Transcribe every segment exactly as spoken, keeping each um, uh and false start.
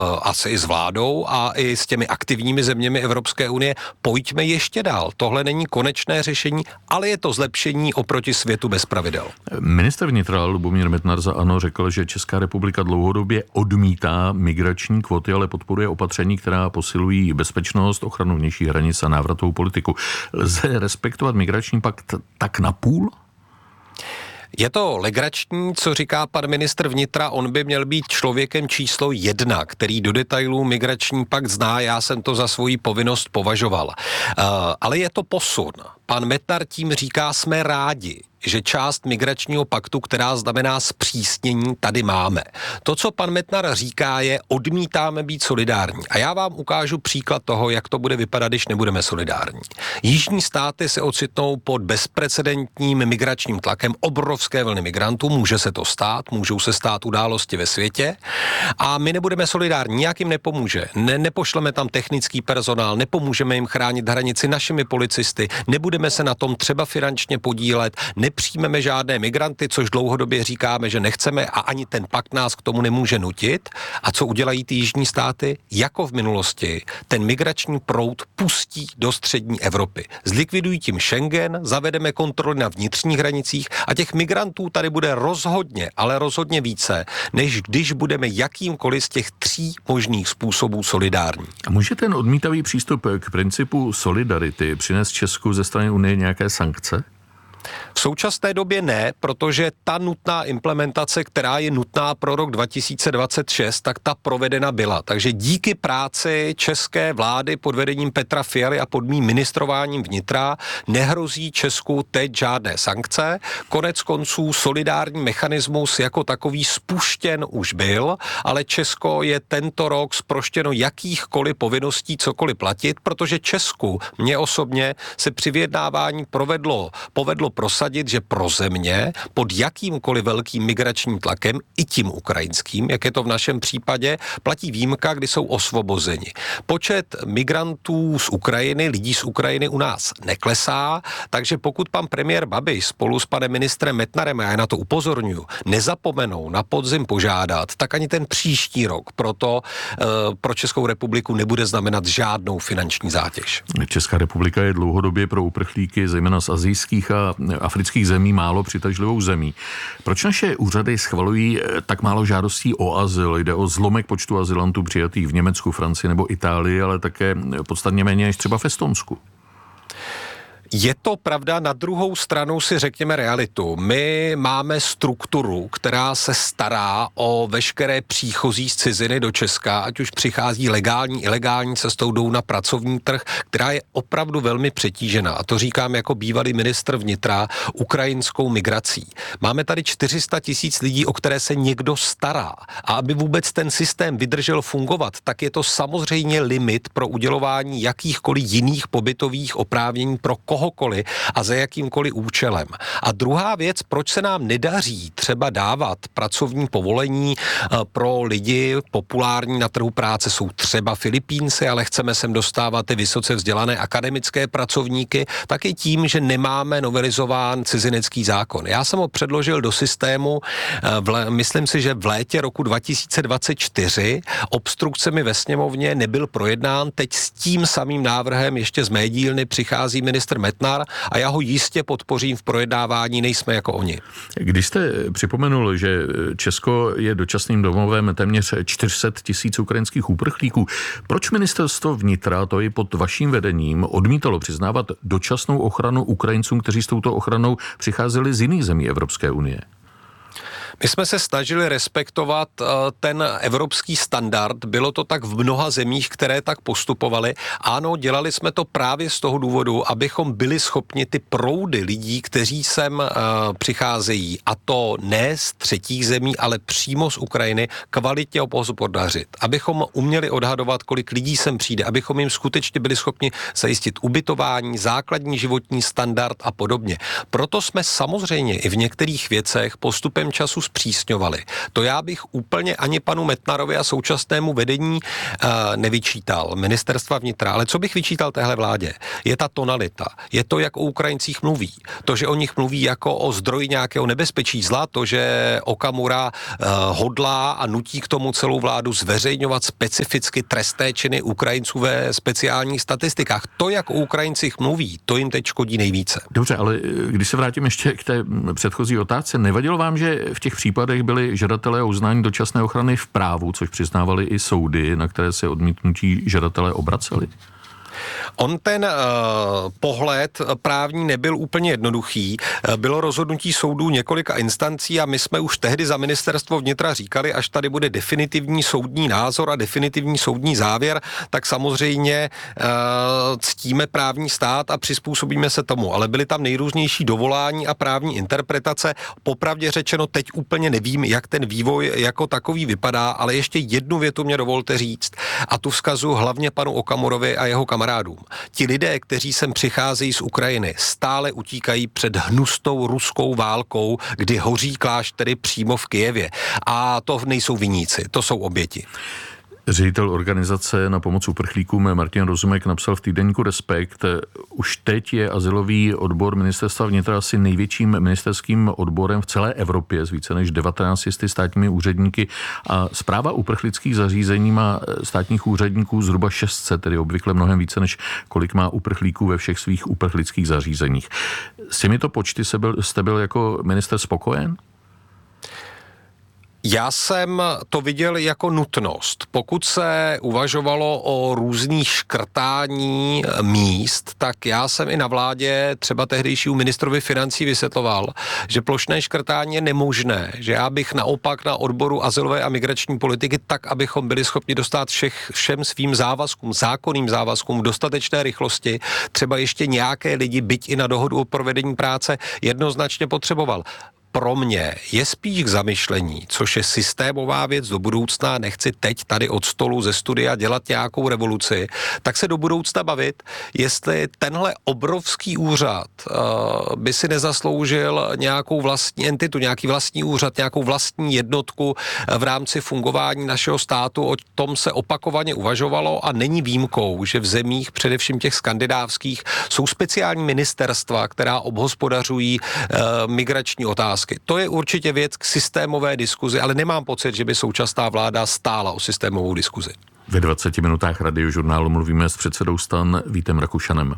asi i s vládou a i s těmi aktivními zeměmi Evropské unie, pojďme ještě dál. Tohle není konečné řešení, ale je to zlepšení oproti světu bez pravidel. Ministr vnitra Lubomír Metnar za ANO řekl, že Česká republika dlouhodobě odmítá migrační kvóty, ale podporuje opatření, která posilují bezpečnost, ochranu vnějších hranic a návratovou politiku. Lze respektovat migrační pakt tak na půl? Je to legrační, co říká pan ministr vnitra, on by měl být člověkem číslo jedna, který do detailů migrační pakt zná, já jsem to za svoji povinnost považoval. Uh, ale je to posun. Pan Metnar tím říká, jsme rádi, že část migračního paktu, která znamená zpřísnění, tady máme. To, co pan Metnar říká, je, odmítáme být solidární. A já vám ukážu příklad toho, jak to bude vypadat, když nebudeme solidární. Jižní státy se ocitnou pod bezprecedentním migračním tlakem, obrovské vlny migrantů, může se to stát, můžou se stát události ve světě a my nebudeme solidární, nijak jim nepomůže. Ne, nepošleme tam technický personál, nepomůžeme jim chránit hranici našimi policisty, nebudeme se na tom třeba finančně podílet, nepřijmeme žádné migranty, což dlouhodobě říkáme, že nechceme a ani ten pakt nás k tomu nemůže nutit. A co udělají ty jižní státy? Jako v minulosti, ten migrační proud pustí do střední Evropy. Zlikvidují tím Schengen, zavedeme kontroly na vnitřních hranicích a těch migrantů tady bude rozhodně, ale rozhodně více, než když budeme jakýmkoliv z těch tří možných způsobů solidární. A může ten odmítavý přístup k principu solidarity přinést Česku ze strany Unie nějaké sankce? V současné době ne, protože ta nutná implementace, která je nutná pro rok dva tisíce dvacet šest, tak ta provedena byla. Takže díky práci české vlády pod vedením Petra Fialy a pod mým ministrováním vnitra nehrozí Česku teď žádné sankce. Konec konců solidární mechanismus jako takový spuštěn už byl, ale Česko je tento rok zproštěno jakýchkoliv povinností cokoliv platit, protože Česku, mně osobně, se při vyjednávání provedlo, povedlo prosadit, že pro země pod jakýmkoliv velkým migračním tlakem, i tím ukrajinským, jak je to v našem případě, platí výjimka, kdy jsou osvobozeni. Počet migrantů z Ukrajiny, lidí z Ukrajiny u nás neklesá, takže pokud pan premiér Babiš spolu s panem ministrem Metnarem, a já na to upozorňuji, nezapomenou na podzim požádat, tak ani ten příští rok proto e, pro Českou republiku nebude znamenat žádnou finanční zátěž. Česká republika je dlouhodobě pro uprchlíky, zejména z asijských a afrických zemí, málo přitažlivou zemí. Proč naše úřady schvalují tak málo žádostí o azyl? Jde o zlomek počtu azylantů přijatých v Německu, Francii nebo Itálii, ale také podstatně méně než třeba v Estonsku. Je to pravda, na druhou stranu si řekněme realitu. My máme strukturu, která se stará o veškeré příchozí z ciziny do Česka, ať už přichází legální, ilegální cestou, jdou na pracovní trh, která je opravdu velmi přetížená. A to říkám jako bývalý ministr vnitra ukrajinskou migrací. Máme tady čtyři sta tisíc lidí, o které se někdo stará. A aby vůbec ten systém vydržel fungovat, tak je to samozřejmě limit pro udělování jakýchkoliv jiných pobytových oprávnění pro koho kohokoliv a za jakýmkoliv účelem. A druhá věc, proč se nám nedaří třeba dávat pracovní povolení pro lidi populární na trhu práce, jsou třeba Filipínci, ale chceme sem dostávat i vysoce vzdělané akademické pracovníky, tak je tím, že nemáme novelizován cizinecký zákon. Já jsem ho předložil do systému, v, myslím si, že v létě roku dva tisíce dvacet čtyři, obstrukcemi ve sněmovně nebyl projednán, teď s tím samým návrhem ještě z mé dílny přichází ministr Metnar a já ho jistě podpořím v projednávání, nejsme jako oni. Když jste připomenul, že Česko je dočasným domovem téměř čtyři sta tisíc ukrajinských uprchlíků, proč ministerstvo vnitra, to i pod vaším vedením, odmítalo přiznávat dočasnou ochranu Ukrajincům, kteří s touto ochranou přicházeli z jiných zemí Evropské unie? My jsme se snažili respektovat uh, ten evropský standard, bylo to tak v mnoha zemích, které tak postupovaly. Ano, dělali jsme to právě z toho důvodu, abychom byli schopni ty proudy lidí, kteří sem uh, přicházejí, a to ne z třetích zemí, ale přímo z Ukrajiny, kvalitně opohospodařit. Abychom uměli odhadovat, kolik lidí sem přijde, abychom jim skutečně byli schopni zajistit ubytování, základní životní standard a podobně. Proto jsme samozřejmě i v některých věcech postupem času zpřísňovali. To já bych úplně ani panu Metnarovi a současnému vedení uh, nevyčítal, ministerstva vnitra, ale co bych vyčítal téhle vládě, je ta tonalita, je to, jak o Ukrajincích mluví, to, že o nich mluví jako o zdroji nějakého nebezpečí zla, to, že Okamura uh, hodlá a nutí k tomu celou vládu zveřejňovat specificky trestné činy Ukrajinců ve speciálních statistikách. To, jak o Ukrajincích mluví, to jim teď škodí nejvíce. Dobře, ale když se vrátím ještě k té předchozí otázce, nevadilo vám, že v těch případech byli žadatelé o uznání dočasné ochrany v právu, což přiznávali i soudy, na které se odmítnutí žadatelé obraceli? On ten uh, pohled právní nebyl úplně jednoduchý. Bylo rozhodnutí soudů několika instancí a my jsme už tehdy za ministerstvo vnitra říkali, až tady bude definitivní soudní názor a definitivní soudní závěr, tak samozřejmě uh, ctíme právní stát a přizpůsobíme se tomu. Ale byly tam nejrůznější dovolání a právní interpretace. Popravdě řečeno, teď úplně nevím, jak ten vývoj jako takový vypadá, ale ještě jednu větu mě dovolte říct. A tu vzkazuju hlavně panu Okamurovi a jeho kamarádům. Ti lidé, kteří sem přicházejí z Ukrajiny, stále utíkají před hnustou ruskou válkou, kdy hoří kláštery přímo v Kyjevě. A to nejsou viníci, to jsou oběti. Ředitel organizace na pomoc uprchlíkům Martin Rozumek napsal v týdeníku Respekt: už teď je azylový odbor ministerstva vnitra asi největším ministerským odborem v celé Evropě s více než devatenácti státními úředníky a správa uprchlických zařízení má státních úředníků zhruba šest set, tedy obvykle mnohem více, než kolik má uprchlíků ve všech svých uprchlických zařízeních. S těmito počty jste byl jako minister spokojen? Já jsem to viděl jako nutnost. Pokud se uvažovalo o různých škrtání míst, tak já jsem i na vládě třeba tehdejšímu ministrovi financí vysvětloval, že plošné škrtání je nemožné, že já bych naopak na odboru azylové a migrační politiky tak, abychom byli schopni dostat všech, všem svým závazkům, zákonným závazkům v dostatečné rychlosti, třeba ještě nějaké lidi, byť i na dohodu o provedení práce, jednoznačně potřeboval. Pro mě je spíš k zamyšlení, což je systémová věc do budoucna, nechci teď tady od stolu ze studia dělat nějakou revoluci, tak se do budoucna bavit, jestli tenhle obrovský úřad uh, by si nezasloužil nějakou vlastní entitu, nějaký vlastní úřad, nějakou vlastní jednotku v rámci fungování našeho státu. O tom se opakovaně uvažovalo a není výjimkou, že v zemích, především těch skandinávských, jsou speciální ministerstva, která obhospodařují uh, migrační otázky. To je určitě věc k systémové diskuzi, ale nemám pocit, že by současná vláda stála o systémovou diskuzi. Ve dvaceti minutách Radiožurnálu mluvíme s předsedou STAN Vítem Rakušanem.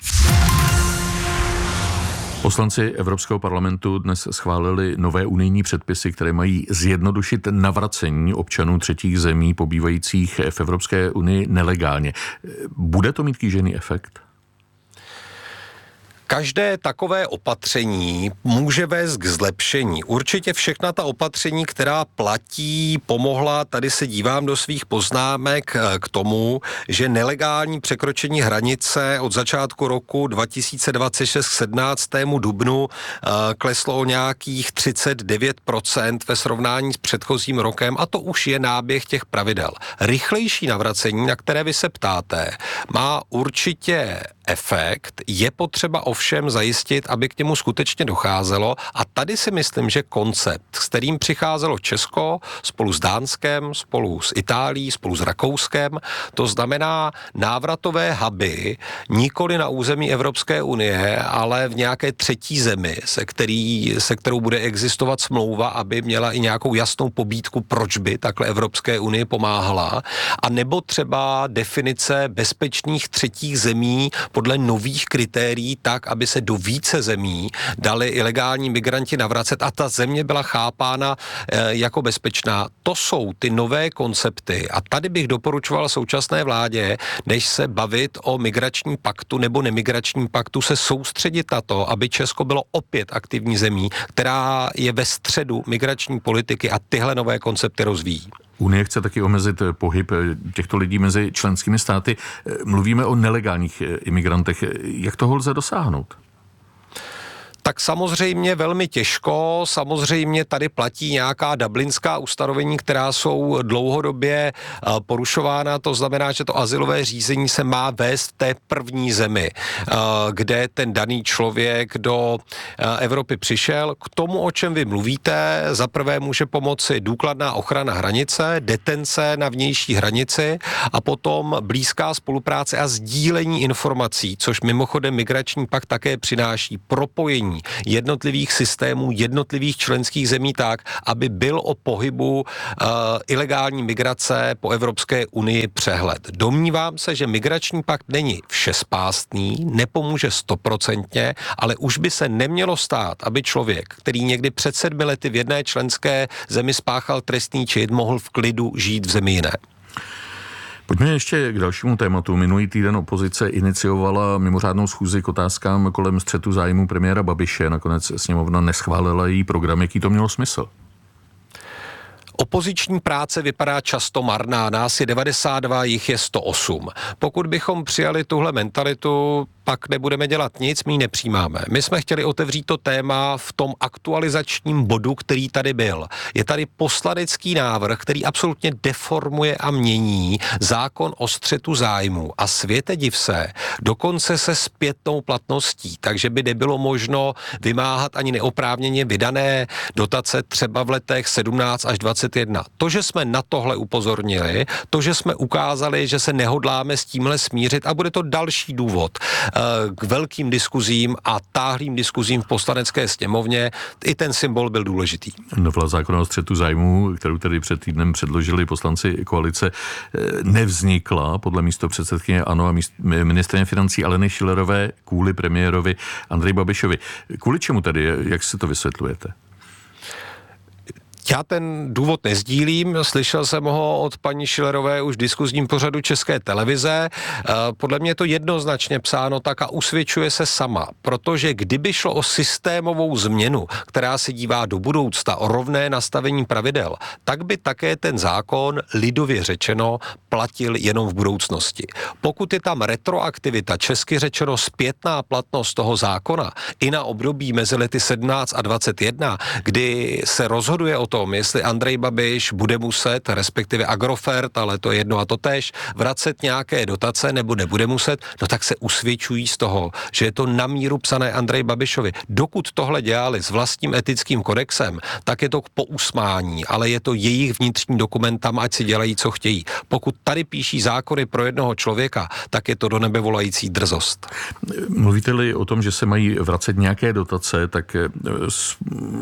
Poslanci Evropského parlamentu dnes schválili nové unijní předpisy, které mají zjednodušit navracení občanů třetích zemí pobývajících v Evropské unii nelegálně. Bude to mít kýžený efekt? Každé takové opatření může vést k zlepšení. Určitě všechna ta opatření, která platí, pomohla, tady se dívám do svých poznámek, k tomu, že nelegální překročení hranice od začátku roku dva tisíce dvacet šest k sedmnáctému dubnu kleslo o nějakých třicet devět procent ve srovnání s předchozím rokem a to už je náběh těch pravidel. Rychlejší navracení, na které vy se ptáte, má určitě efekt, je potřeba ovšem zajistit, aby k němu skutečně docházelo a tady si myslím, že koncept, s kterým přicházelo Česko spolu s Dánskem, spolu s Itálií, spolu s Rakouskem, to znamená návratové huby nikoli na území Evropské unie, ale v nějaké třetí zemi, se, který, se kterou bude existovat smlouva, aby měla i nějakou jasnou pobídku, proč by takhle Evropské unii pomáhala, a nebo třeba definice bezpečných třetích zemí podle nových kritérií tak, aby se do více zemí dali ilegální migranti navracet a ta země byla chápána e, jako bezpečná. To jsou ty nové koncepty a tady bych doporučoval současné vládě, než se bavit o migračním paktu nebo nemigračním paktu, se soustředit na to, aby Česko bylo opět aktivní zemí, která je ve středu migrační politiky a tyhle nové koncepty rozvíjí. Unie chce taky omezit pohyb těchto lidí mezi členskými státy. Mluvíme o nelegálních imigrantech. Jak toho lze dosáhnout? Tak samozřejmě velmi těžko, samozřejmě tady platí nějaká dublinská ustanovení, která jsou dlouhodobě porušována, to znamená, že to azylové řízení se má vést v té první zemi, kde ten daný člověk do Evropy přišel. K tomu, o čem vy mluvíte, za prvé může pomoci důkladná ochrana hranice, detence na vnější hranici a potom blízká spolupráce a sdílení informací, což mimochodem migrační pakt také přináší propojení jednotlivých systémů, jednotlivých členských zemí tak, aby byl o pohybu uh, ilegální migrace po Evropské unii přehled. Domnívám se, že migrační pakt není všespástný, nepomůže stoprocentně, ale už by se nemělo stát, aby člověk, který někdy před sedmi lety v jedné členské zemi spáchal trestný čin, mohl v klidu žít v zemi jiné. Pojďme ještě k dalšímu tématu. Minulý týden opozice iniciovala mimořádnou schůzi k otázkám kolem střetu zájmu premiéra Babiše. Nakonec sněmovna neschválila její program. Jaký to mělo smysl? Opoziční práce vypadá často marná, nás je devadesát dva, jich je sto osm. Pokud bychom přijali tuhle mentalitu, pak nebudeme dělat nic, my ji nepřijímáme. My jsme chtěli otevřít to téma v tom aktualizačním bodu, který tady byl. Je tady poslanecký návrh, který absolutně deformuje a mění zákon o střetu zájmu a světe div se, dokonce se zpětnou platností, takže by nebylo možno vymáhat ani neoprávněně vydané dotace třeba v letech sedmnáct až dvacet jedna. To, že jsme na tohle upozornili, to, že jsme ukázali, že se nehodláme s tímhle smířit a bude to další důvod k velkým diskuzím a táhlým diskuzím v poslanecké sněmovně, i ten symbol byl důležitý. Novela zákona o střetu zájmů, kterou tedy před týdnem předložili poslanci koalice, nevznikla podle místopředsedkyně ANO a míst, ministryně financí Aleny Schillerové kvůli premiérovi Andreji Babišovi. Kvůli čemu tedy? Jak si to vysvětlujete? Já ten důvod nezdílím, slyšel jsem ho od paní Schillerové už v diskuzním pořadu České televize. Podle mě je to jednoznačně psáno tak a usvědčuje se sama, protože kdyby šlo o systémovou změnu, která se dívá do budoucna, o rovné nastavení pravidel, tak by také ten zákon, lidově řečeno, platil jenom v budoucnosti. Pokud je tam retroaktivita, česky řečeno zpětná platnost toho zákona, i na období mezi lety sedmnáct a dvacet jedna, kdy se rozhoduje o tom, jestli Andrej Babiš bude muset, respektive Agrofert, ale to je jedno a to též, vracet nějaké dotace nebo nebude muset, no tak se usvědčují z toho, že je to na míru psané Andrej Babišovi. Dokud tohle dělali s vlastním etickým kodexem, tak je to k pousmání, ale je to jejich vnitřní dokument, tam ať si dělají, co chtějí. Pokud tady píší zákony pro jednoho člověka, tak je to do nebe volající drzost. Mluvíte-li o tom, že se mají vracet nějaké dotace, tak z,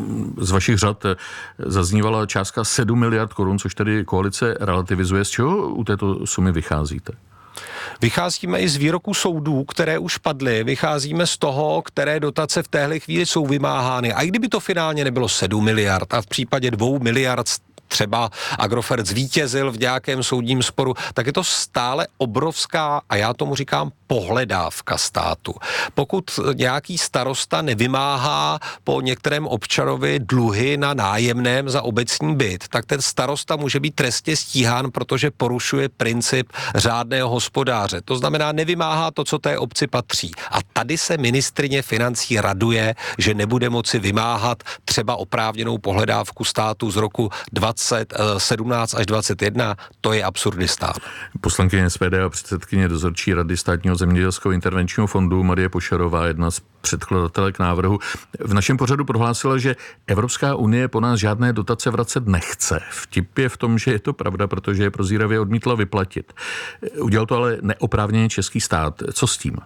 z vašich řad zaznívala částka sedm miliard korun, což tedy koalice relativizuje. Z čeho u této sumy vycházíte? Vycházíme i z výroků soudů, které už padly, vycházíme z toho, které dotace v téhle chvíli jsou vymáhány. A i kdyby to finálně nebylo sedm miliard a v případě dvou miliard třeba Agrofert zvítězil v nějakém soudním sporu, tak je to stále obrovská, a já tomu říkám, pohledávka státu. Pokud nějaký starosta nevymáhá po některém občanovi dluhy na nájemném za obecní byt, tak ten starosta může být trestně stíhán, protože porušuje princip řádného hospodáře. To znamená, nevymáhá to, co té obci patří. A tady se ministryně financí raduje, že nebude moci vymáhat třeba oprávněnou pohledávku státu z roku dvacet sedmnáct až dvacet jedna, to je absurdistán. Poslankyně S P D a předsedkyně dozorčí rady Státního zemědělského intervenčního fondu Marie Pošarová, jedna z předkladatelek návrhu, v našem pořadu prohlásila, že Evropská unie po nás žádné dotace vracet nechce. Vtip je v tom, že je to pravda, protože je prozíravě odmítla vyplatit. Udělal to ale neoprávněně český stát. Co s tím?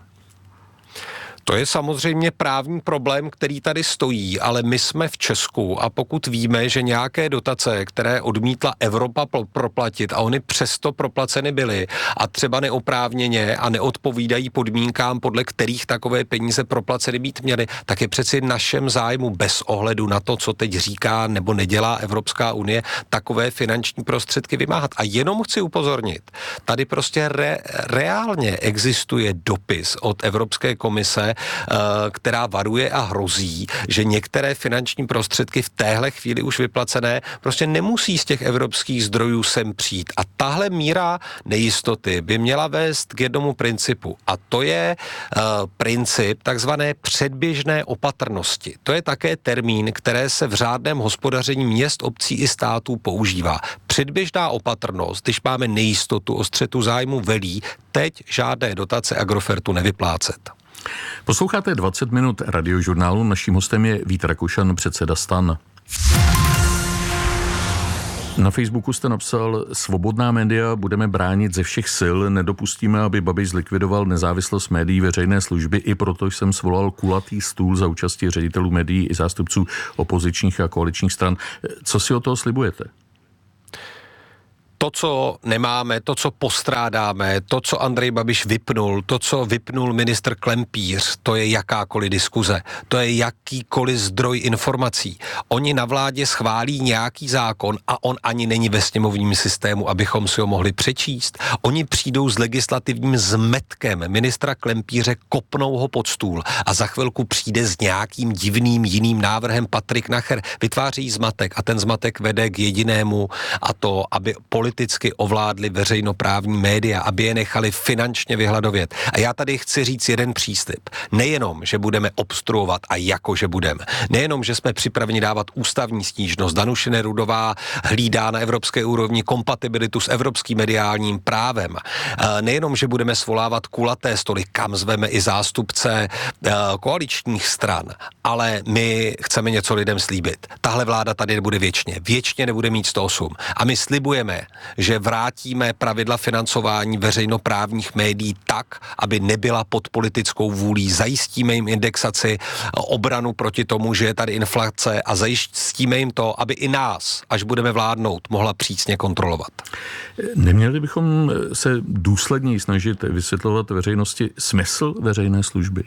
To je samozřejmě právní problém, který tady stojí, ale my jsme v Česku a pokud víme, že nějaké dotace, které odmítla Evropa proplatit a oni přesto proplaceny byly a třeba neoprávněně a neodpovídají podmínkám, podle kterých takové peníze proplaceny být měly, tak je přeci našem zájmu bez ohledu na to, co teď říká nebo nedělá Evropská unie, takové finanční prostředky vymáhat. A jenom chci upozornit, tady prostě re, reálně existuje dopis od Evropské komise, která varuje a hrozí, že některé finanční prostředky v téhle chvíli už vyplacené prostě nemusí z těch evropských zdrojů sem přijít. A tahle míra nejistoty by měla vést k jednomu principu. A to je uh, princip takzvané předběžné opatrnosti. To je také termín, které se v řádném hospodaření měst, obcí i států používá. Předběžná opatrnost, když máme nejistotu o střetu zájmu, velí teď žádné dotace Agrofertu nevyplácet. Posloucháte dvacet minut radiožurnálu. Naším hostem je Vít Rakušan, předseda STAN. Na Facebooku jste napsal: svobodná média budeme bránit ze všech sil, nedopustíme, aby Babiš zlikvidoval nezávislost médií veřejné služby, i proto jsem svolal kulatý stůl za účasti ředitelů médií i zástupců opozičních a koaličních stran. Co si od toho slibujete? To, co nemáme, to, co postrádáme, to, co Andrej Babiš vypnul, to, co vypnul ministr Klempíř, to je jakákoliv diskuze, to je jakýkoliv zdroj informací. Oni na vládě schválí nějaký zákon a on ani není ve sněmovním systému, abychom si ho mohli přečíst. Oni přijdou s legislativním zmetkem ministra Klempíře, kopnou ho pod stůl a za chvilku přijde s nějakým divným jiným návrhem Patrik Nacher. Vytváří zmatek a ten zmatek vede k jedinému, a to, aby politicky ovládli veřejnoprávní média, aby je nechali finančně vyhladovět. A já tady chci říct jeden příslib. Nejenom, že budeme obstruovat a jako, že budeme. Nejenom, že jsme připraveni dávat ústavní stížnost. Danuše Nerudová hlídá na evropské úrovni kompatibilitu s evropským mediálním právem. Nejenom, že budeme svolávat kulaté stoly, kam zveme i zástupce koaličních stran, ale my chceme něco lidem slíbit. Tahle vláda tady nebude věčně. Věčně nebude mít sto osm. A my slibujeme, že vrátíme pravidla financování veřejnoprávních médií tak, aby nebyla pod politickou vůlí. Zajistíme jim indexaci, obranu proti tomu, že je tady inflace, a zajistíme jim to, aby i nás, až budeme vládnout, mohla přísně kontrolovat. Neměli bychom se důsledněji snažit vysvětlovat veřejnosti smysl veřejné služby?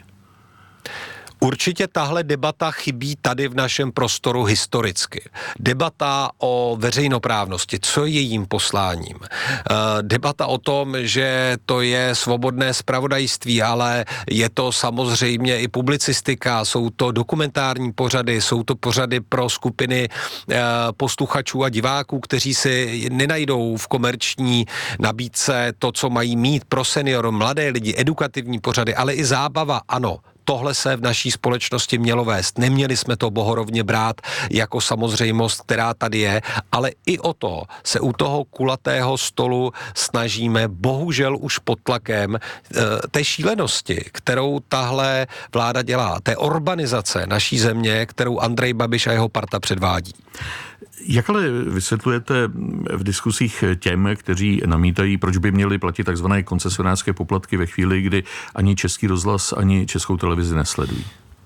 Určitě tahle debata chybí tady v našem prostoru historicky. Debata o veřejnoprávnosti, co je jejím posláním. Debata o tom, že to je svobodné zpravodajství, ale je to samozřejmě i publicistika, jsou to dokumentární pořady, jsou to pořady pro skupiny posluchačů a diváků, kteří si nenajdou v komerční nabídce to, co mají mít pro senior, mladé lidi, edukativní pořady, ale i zábava, ano. Tohle se v naší společnosti mělo vést. Neměli jsme to bohorovně brát jako samozřejmost, která tady je, ale i o to se u toho kulatého stolu snažíme, bohužel už pod tlakem e, té šílenosti, kterou tahle vláda dělá, té orbanizace naší země, kterou Andrej Babiš a jeho parta předvádí. Jak ale vysvětlujete v diskusích těm, kteří namítají, proč by měly platit takzvané koncesionářské poplatky ve chvíli, kdy ani Český rozhlas, ani Českou televizi nesledují?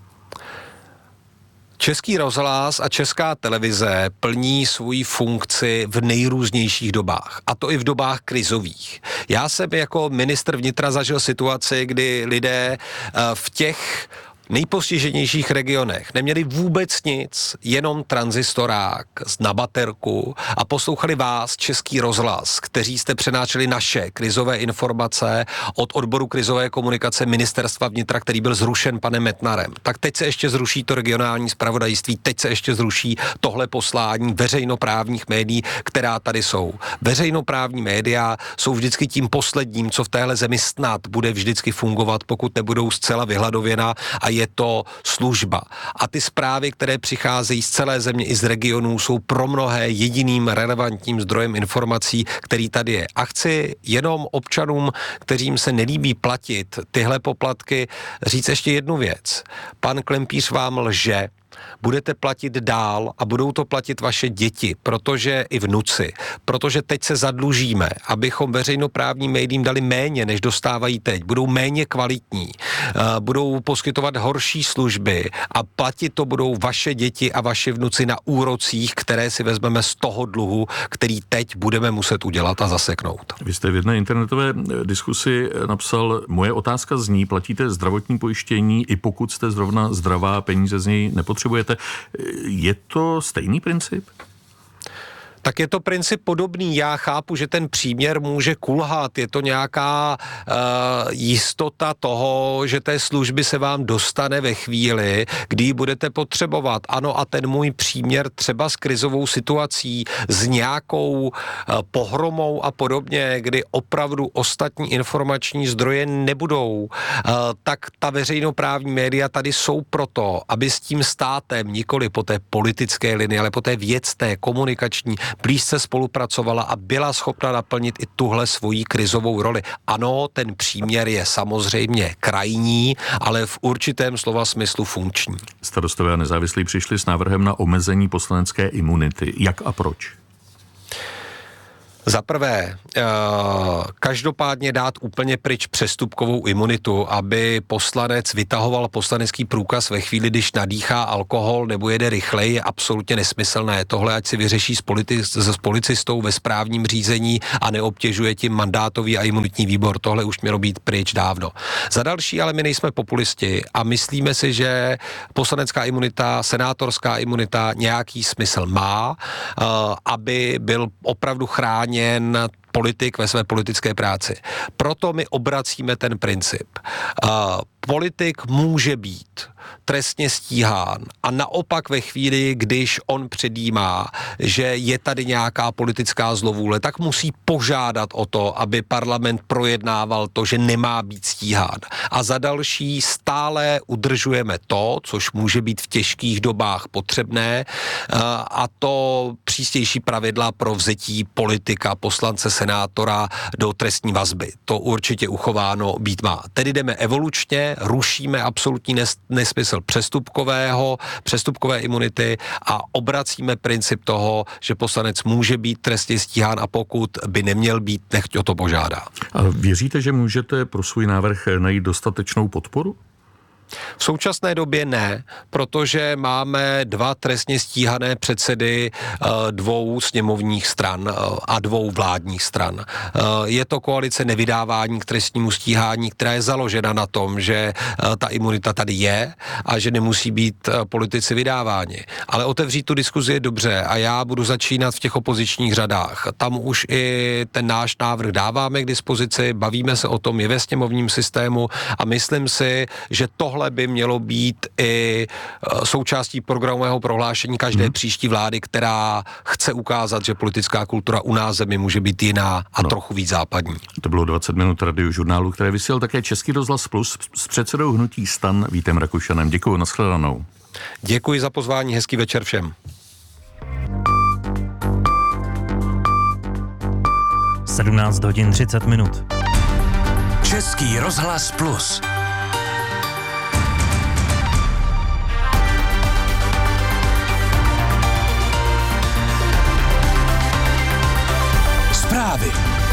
Český rozhlas a Česká televize plní svoji funkci v nejrůznějších dobách, a to i v dobách krizových. Já jsem jako ministr vnitra zažil situaci, kdy lidé v těch nejpostiženějších regionech neměli vůbec nic, jenom tranzistorák na baterku a poslouchali vás, Český rozhlas, kteří jste přenášeli naše krizové informace od odboru krizové komunikace Ministerstva vnitra, který byl zrušen panem Metnarem. Tak teď se ještě zruší to regionální zpravodajství, teď se ještě zruší tohle poslání veřejnoprávních médií, která tady jsou. Veřejnoprávní média jsou vždycky tím posledním, co v téhle zemi snad bude vždycky fungovat, pokud nebudou zcela vyhladověna, a je to služba. A ty zprávy, které přicházejí z celé země i z regionů, jsou pro mnohé jediným relevantním zdrojem informací, který tady je. A chci jenom občanům, kterým se nelíbí platit tyhle poplatky, říct ještě jednu věc. Pan Klempíř vám lže. Budete platit dál a budou to platit vaše děti, protože i vnuci, protože teď se zadlužíme, abychom veřejnoprávním médiím dali méně, než dostávají teď. Budou méně kvalitní, budou poskytovat horší služby a platit to budou vaše děti a vaši vnuci na úrocích, které si vezmeme z toho dluhu, který teď budeme muset udělat a zaseknout. Vy jste v jedné internetové diskusi napsal: moje otázka zní, platíte zdravotní pojištění, i pokud jste zrovna zdravá, peníze z něj nepotřebujete. Je to stejný princip? Tak je to princip podobný. Já chápu, že ten příměr může kulhat. Je to nějaká uh, jistota toho, že té služby se vám dostane ve chvíli, kdy ji budete potřebovat. Ano, a ten můj příměr třeba s krizovou situací, s nějakou uh, pohromou a podobně, kdy opravdu ostatní informační zdroje nebudou, uh, tak ta veřejnoprávní média tady jsou proto, aby s tím státem nikoli po té politické linii, ale po té věcné, komunikační, blízce spolupracovala a byla schopna naplnit i tuhle svoji krizovou roli. Ano, ten příměr je samozřejmě krajní, ale v určitém slova smyslu funkční. Starostové a nezávislí přišli s návrhem na omezení poslanecké imunity. Jak a proč? Za prvé, každopádně dát úplně pryč přestupkovou imunitu, aby poslanec vytahoval poslanecký průkaz ve chvíli, když nadýchá alkohol nebo jede rychleji, je absolutně nesmyslné. Tohle ať si vyřeší s, politi- s policistou ve správním řízení a neobtěžuje tím mandátový a imunitní výbor. Tohle už mělo být pryč dávno. Za další, ale my nejsme populisti a myslíme si, že poslanecká imunita, senátorská imunita nějaký smysl má, aby byl opravdu chráněn politik ve své politické práci. Proto my obracíme ten princip. Uh, politik může být trestně stíhán a naopak ve chvíli, když on předjímá, že je tady nějaká politická zlovůle, tak musí požádat o to, aby parlament projednával to, že nemá být stíhán. A za další stále udržujeme to, což může být v těžkých dobách potřebné, a to přísnější pravidla pro vzetí politika, poslance, senátora do trestní vazby. To určitě uchováno být má. Tedy jdeme evolučně, rušíme absolutní nes- nesmysl přestupkového, přestupkové imunity a obracíme princip toho, že poslanec může být trestně stíhán a pokud by neměl být, nechť o to požádá. A věříte, že můžete pro svůj návrh najít dostatečnou podporu? V současné době ne, protože máme dva trestně stíhané předsedy dvou sněmovních stran a dvou vládních stran. Je to koalice nevydávání k trestnímu stíhání, která je založena na tom, že ta imunita tady je a že nemusí být politici vydáváni. Ale otevřít tu diskuzi je dobře a já budu začínat v těch opozičních řadách. Tam už i ten náš návrh dáváme k dispozici, bavíme se o tom, je ve sněmovním systému a myslím si, že tohle by mělo být i součástí programového prohlášení každé hmm. příští vlády, která chce ukázat, že politická kultura u nás zemi může být jiná a no. trochu víc západní. To bylo dvacet minut radiožurnálu, které vysílal také Český rozhlas Plus s předsedou hnutí STAN Vítem Rakušanem. Děkuji, nashledanou. Děkuji za pozvání, hezký večer všem. sedmnáct hodin třicet minut. Český rozhlas Plus. Zprávy.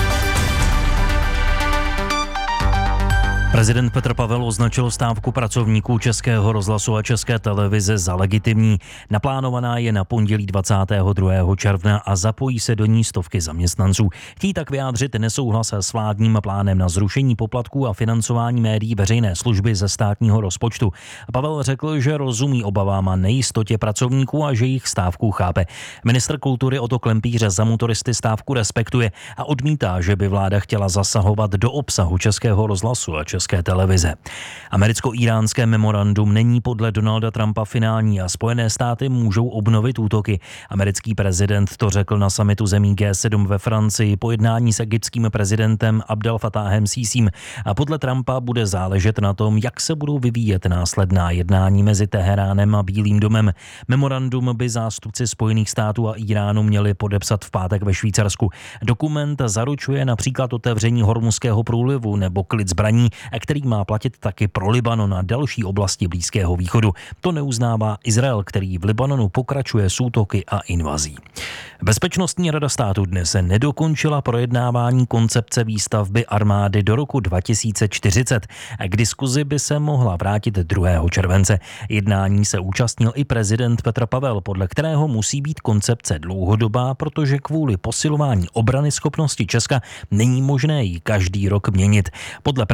Prezident Petr Pavel označil stávku pracovníků Českého rozhlasu a České televize za legitimní. Naplánovaná je na pondělí dvacátého druhého června a zapojí se do ní stovky zaměstnanců. Chtějí tak vyjádřit nesouhlas s vládním plánem na zrušení poplatků a financování médií veřejné služby ze státního rozpočtu. Pavel řekl, že rozumí obavám a nejistotě pracovníků a že jich stávku chápe. Ministr kultury Otto Klempíř za motoristy stávku respektuje a odmítá, že by vláda chtěla zasahovat do obsahu Českého rozhlasu a České televize. Americko-íránské memorandum není podle Donalda Trumpa finální a Spojené státy můžou obnovit útoky. Americký prezident to řekl na summitu zemí G sedm ve Francii po jednání s egyptským prezidentem Abdel Fattáhem Sísím. A podle Trumpa bude záležet na tom, jak se budou vyvíjet následná jednání mezi Teheránem a Bílým domem. Memorandum by zástupci Spojených států a Iránu měli podepsat v pátek ve Švýcarsku. Dokument zaručuje například otevření Hormuzského průlivu nebo klid zbraní, který má platit taky pro Libanon a další oblasti Blízkého východu. To neuznává Izrael, který v Libanonu pokračuje s útoky a invazí. Bezpečnostní rada státu dnes nedokončila projednávání koncepce výstavby armády do roku dva tisíce čtyřicet. K diskuzi by se mohla vrátit druhého července. Jednání se účastnil i prezident Petr Pavel, podle kterého musí být koncepce dlouhodobá, protože kvůli posilování obrany schopnosti Česka není možné ji každý rok měnit. Podle prezidenta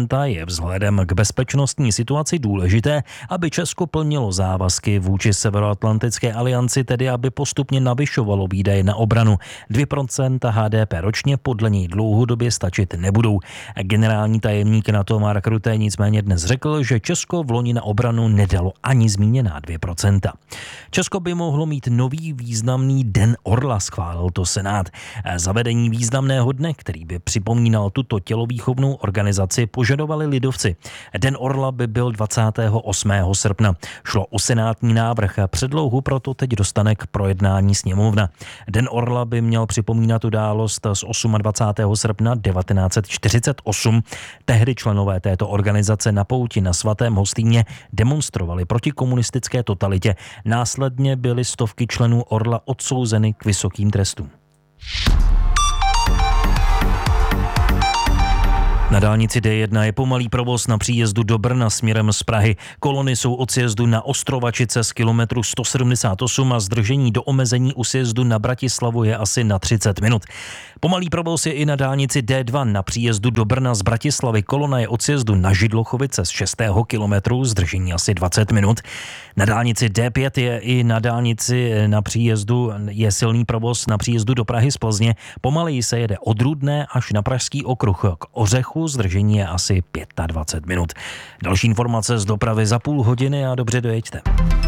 procenta je vzhledem k bezpečnostní situaci důležité, aby Česko plnilo závazky vůči Severoatlantické alianci, tedy aby postupně navyšovalo výdaje na obranu. dvě procenta H D P ročně podle něj dlouhodobě stačit nebudou. Generální tajemník NATO Mark Rutte nicméně dnes řekl, že Česko v loni na obranu nedalo ani zmíněná dvě procenta. Česko by mohlo mít nový významný Den orla, schválil to Senát. Zavedení významného dne, který by připomínal tuto tělovýchovnou organizaci, požadovali lidovci. Den orla by byl dvacátého osmého srpna. Šlo o senátní návrh a předlohu proto teď dostane k projednání sněmovna. Den orla by měl připomínat událost z dvacátého osmého srpna devatenáct set čtyřicet osm. Tehdy členové této organizace na pouti na Svatém Hostýně demonstrovali proti komunistické totalitě. Následně byly stovky členů orla odsouzeny k vysokým trestům. Na dálnici D jedna je pomalý provoz na příjezdu do Brna směrem z Prahy. Kolony jsou od sjezdu na Ostrovačice z kilometru sto sedmdesát osm a zdržení do omezení u sjezdu na Bratislavu je asi na třicet minut. Pomalý provoz je i na dálnici D dva na příjezdu do Brna z Bratislavy. Kolona je od sjezdu na Židlochovice z šestého kilometru, zdržení asi dvacet minut. Na dálnici D pět je i na dálnici na příjezdu je silný provoz na příjezdu do Prahy z Plzně. Pomaleji se jede od Rudné až na Pražský okruh k Ořechu, zdržení je asi dvacet pět minut. Další informace z dopravy za půl hodiny a dobře dojeďte.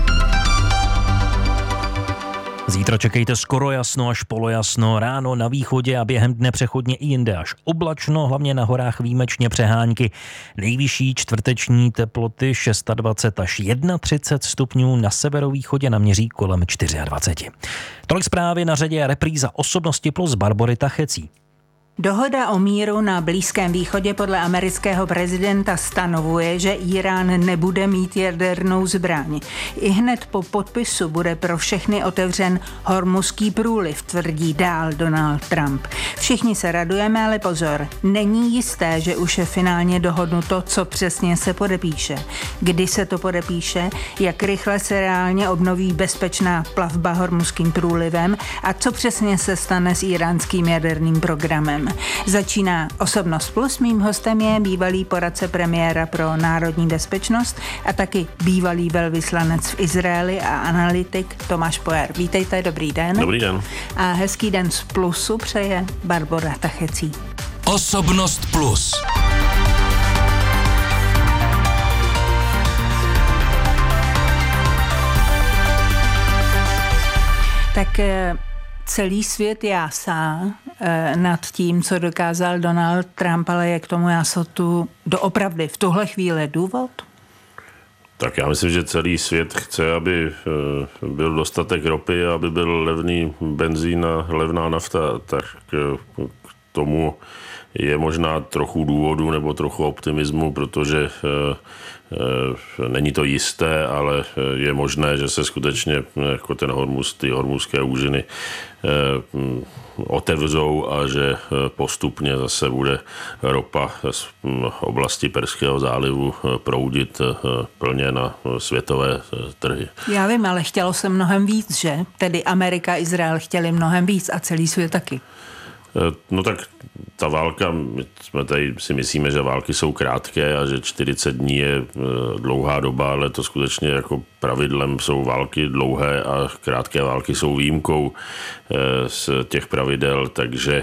Zítra čekejte skoro jasno až polojasno, ráno na východě a během dne přechodně i jinde až oblačno, hlavně na horách výjimečně přehánky. Nejvyšší čtvrteční teploty dvacet šest až třicet jedna stupňů, na severovýchodě naměří kolem dvacet čtyři. Tolik zprávy, na řadě je repríza Osobnosti plus Barbory Tachecí. Dohoda o míru na Blízkém východě podle amerického prezidenta stanovuje, že Irán nebude mít jadernou zbraň. I hned po podpisu bude pro všechny otevřen Hormuzský průliv, tvrdí dál Donald Trump. Všichni se radujeme, ale pozor, není jisté, že už je finálně dohodnuto, co přesně se podepíše. Kdy se to podepíše, jak rychle se reálně obnoví bezpečná plavba Hormuzským průlivem a co přesně se stane s iránským jaderným programem. Začíná Osobnost plus, mým hostem je bývalý poradce premiéra pro národní bezpečnost a taky bývalý velvyslanec v Izraeli a analytik Tomáš Pojar. Vítejte, dobrý den. Dobrý den. A hezký den z Plusu přeje Barbora Tachecí. Osobnost plus. Tak celý svět jásá eh, nad tím, co dokázal Donald Trump, ale je k tomu jásotu doopravdy v tuhle chvíli důvod? Tak já myslím, že celý svět chce, aby eh, byl dostatek ropy, aby byl levný benzín a levná nafta, tak eh, k tomu je možná trochu důvodu nebo trochu optimismu, protože eh, eh, není to jisté, ale je možné, že se skutečně jako ten Hormuz, ty hormuzské úžiny eh, otevřou a že postupně zase bude ropa z oblasti Perského zálivu proudit plně na světové trhy. Já vím, ale chtělo se mnohem víc, že? Tedy Amerika a Izrael chtěli mnohem víc a celý svět taky. No tak ta válka, my jsme tady si myslíme, že války jsou krátké a že čtyřicet dní je dlouhá doba, ale to skutečně jako pravidlem jsou války dlouhé a krátké války jsou výjimkou z těch pravidel, takže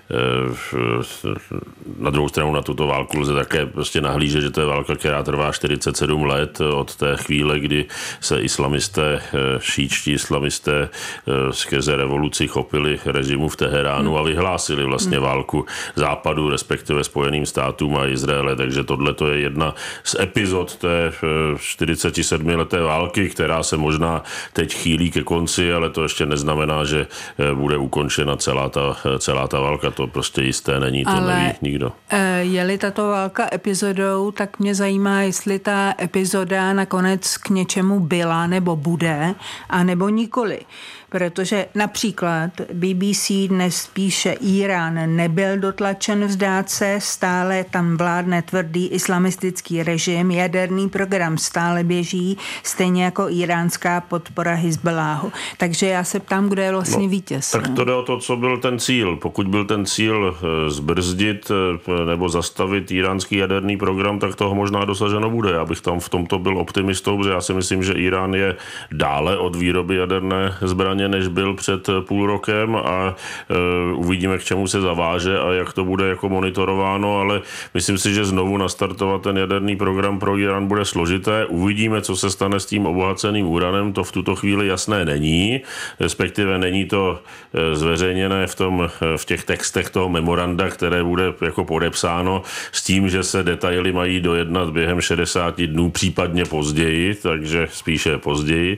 na druhou stranu na tuto válku lze také prostě nahlížet, že to je válka, která trvá čtyřicet sedm let od té chvíle, kdy se islamisté, šíčtí islamisté skrze revoluci chopili režimu v Teheránu a vyhlásili vlastně válku Západu, respektive Spojeným státům a Izraele, takže tohle to je jedna z epizod té čtyřicetisedmileté války, která se možná teď chýlí ke konci, ale to ještě neznamená, že bude ukončena celá ta, celá ta válka. To prostě jisté není, to ale neví nikdo. Je-li tato válka epizodou, tak mě zajímá, jestli ta epizoda nakonec k něčemu byla nebo bude, a nebo nikoli. protože například B B C dnes píše, Irán nebyl dotlačen vzdát se, stále tam vládne tvrdý islamistický režim, jaderný program stále běží, stejně jako iránská podpora Hizballáhu. Takže já se ptám, kdo je vlastně no, vítěz. Tak to jde o to, co byl ten cíl. Pokud byl ten cíl zbrzdit nebo zastavit iránský jaderný program, tak toho možná dosaženo bude. Já bych tam v tomto byl optimistou, protože já si myslím, že Irán je dále od výroby jaderné zbraně, než byl před půl rokem a e, uvidíme, k čemu se zaváže a jak to bude jako monitorováno, ale myslím si, že znovu nastartovat ten jaderný program pro Irán bude složité. Uvidíme, co se stane s tím obohaceným uranem, to v tuto chvíli jasné není, respektive není to zveřejněné v, tom, v těch textech toho memoranda, které bude jako podepsáno s tím, že se detaily mají dojednat během šedesáti dnů, případně později, takže spíše později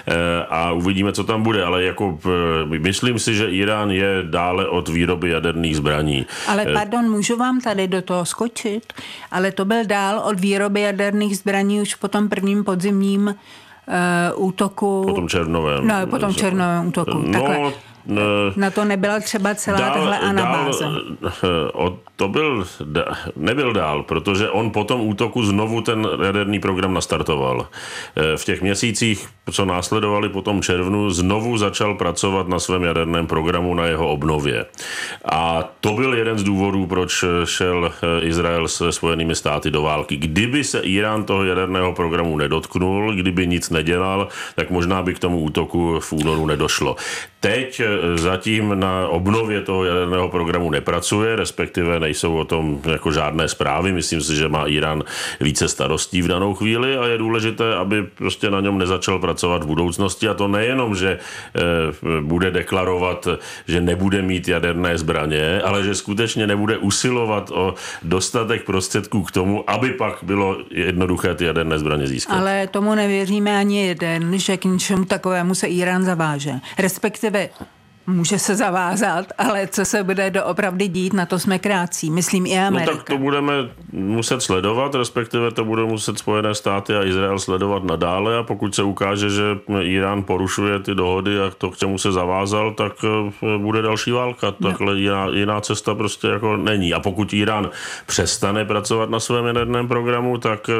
a uvidíme, co tam bude, ale jako myslím si, že Irán je dále od výroby jaderných zbraní. Ale pardon, můžu vám tady do toho skočit, ale to byl dál od výroby jaderných zbraní už po tom prvním podzimním uh, útoku. Po tom červnovém. No, po tom červnovém útoku. No, takhle. Na to nebyla třeba celá dál, tahle anabáze. Dál, to byl, nebyl dál, protože on po tom útoku znovu ten jaderný program nastartoval. V těch měsících, co následovali po tom červnu, znovu začal pracovat na svém jaderném programu, na jeho obnově. A to byl jeden z důvodů, proč šel Izrael se Spojenými státy do války. Kdyby se Irán toho jaderného programu nedotknul, kdyby nic nedělal, tak možná by k tomu útoku v únoru nedošlo. Teď zatím na obnově toho jaderného programu nepracuje, respektive nejsou o tom jako žádné zprávy. Myslím si, že má Irán více starostí v danou chvíli a je důležité, aby prostě na něm nezačal pracovat v budoucnosti. A to nejenom, že bude deklarovat, že nebude mít jaderné zbraně, ale že skutečně nebude usilovat o dostatek prostředků k tomu, aby pak bylo jednoduché ty jaderné zbraně získat. Ale tomu nevěříme ani jeden, že k ničemu takovému se Irán zaváže. Respektive může se zavázat, ale co se bude doopravdy dít, na to jsme krátcí. Myslím i Amerika. No tak to budeme muset sledovat, respektive to budou muset Spojené státy a Izrael sledovat nadále a pokud se ukáže, že Irán porušuje ty dohody a to, k čemu se zavázal, tak bude další válka. Takhle jiná, jiná cesta prostě jako není. A pokud Irán přestane pracovat na svém jaderném programu, tak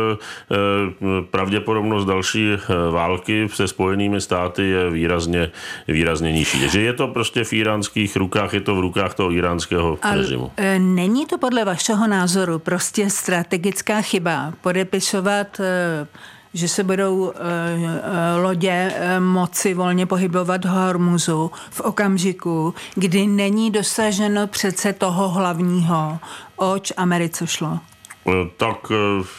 pravděpodobnost další války se Spojenými státy je výrazně, výrazně nižší. Takže je to prostě v iránských rukách, je to v rukách toho iránského režimu. Ale není to podle vašeho názoru prostě strategická chyba podepisovat, že se budou lodě moci volně pohybovat v Hormuzu v okamžiku, kdy není dosaženo přece toho hlavního, oč Americe šlo? Tak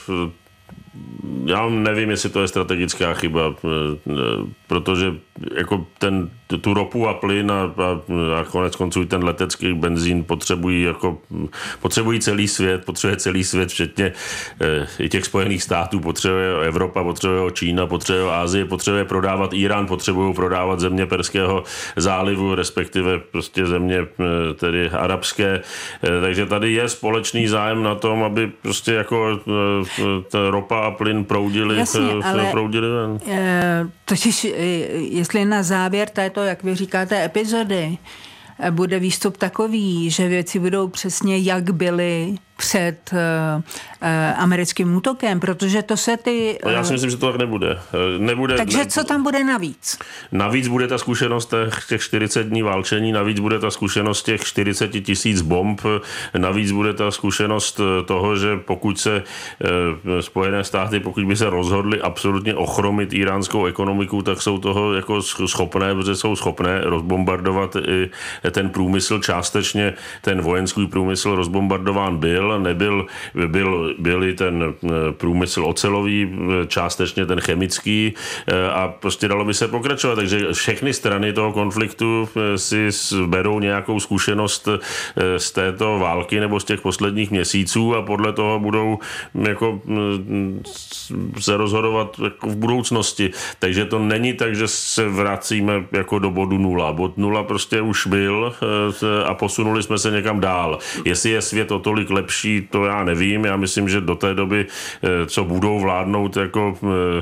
já nevím, jestli to je strategická chyba, protože jako ten, tu ropu a plyn a, a, a konec konců ten letecký benzín potřebují, jako, potřebují celý svět, potřebuje celý svět, včetně e, i těch Spojených států, potřebuje Evropa, potřebuje Čína, potřebuje Asie, potřebuje prodávat Irán, potřebují prodávat země Perského zálivu, respektive prostě země e, tedy arabské. E, takže tady je společný zájem na tom, aby prostě jako e, ta ropa a plyn proudili, Jasně, ale, proudili ven. E, totiž, jestli na závěr této, jak vy říkáte, epizody bude výstup takový, že věci budou přesně jak byly před uh, uh, americkým útokem, protože to se ty... Uh, Já si myslím, že to tak nebude. nebude takže ne, co tam bude navíc? Navíc bude ta zkušenost těch čtyřicet dní válčení, navíc bude ta zkušenost těch čtyřicet tisíc bomb, navíc bude ta zkušenost toho, že pokud se uh, Spojené státy, pokud by se rozhodly absolutně ochromit iránskou ekonomiku, tak jsou toho jako schopné, protože jsou schopné rozbombardovat i ten průmysl, částečně ten vojenský průmysl rozbombardován byl, nebyl, byl, byl i ten průmysl ocelový, částečně ten chemický a prostě dalo by se pokračovat. Takže všechny strany toho konfliktu si berou nějakou zkušenost z této války nebo z těch posledních měsíců a podle toho budou jako se rozhodovat jako v budoucnosti. Takže to není tak, že se vracíme jako do bodu nula. Bod nula prostě už byl a posunuli jsme se někam dál. Jestli je svět o tolik lepší horší, to já nevím. Já myslím, že do té doby, co budou vládnout jako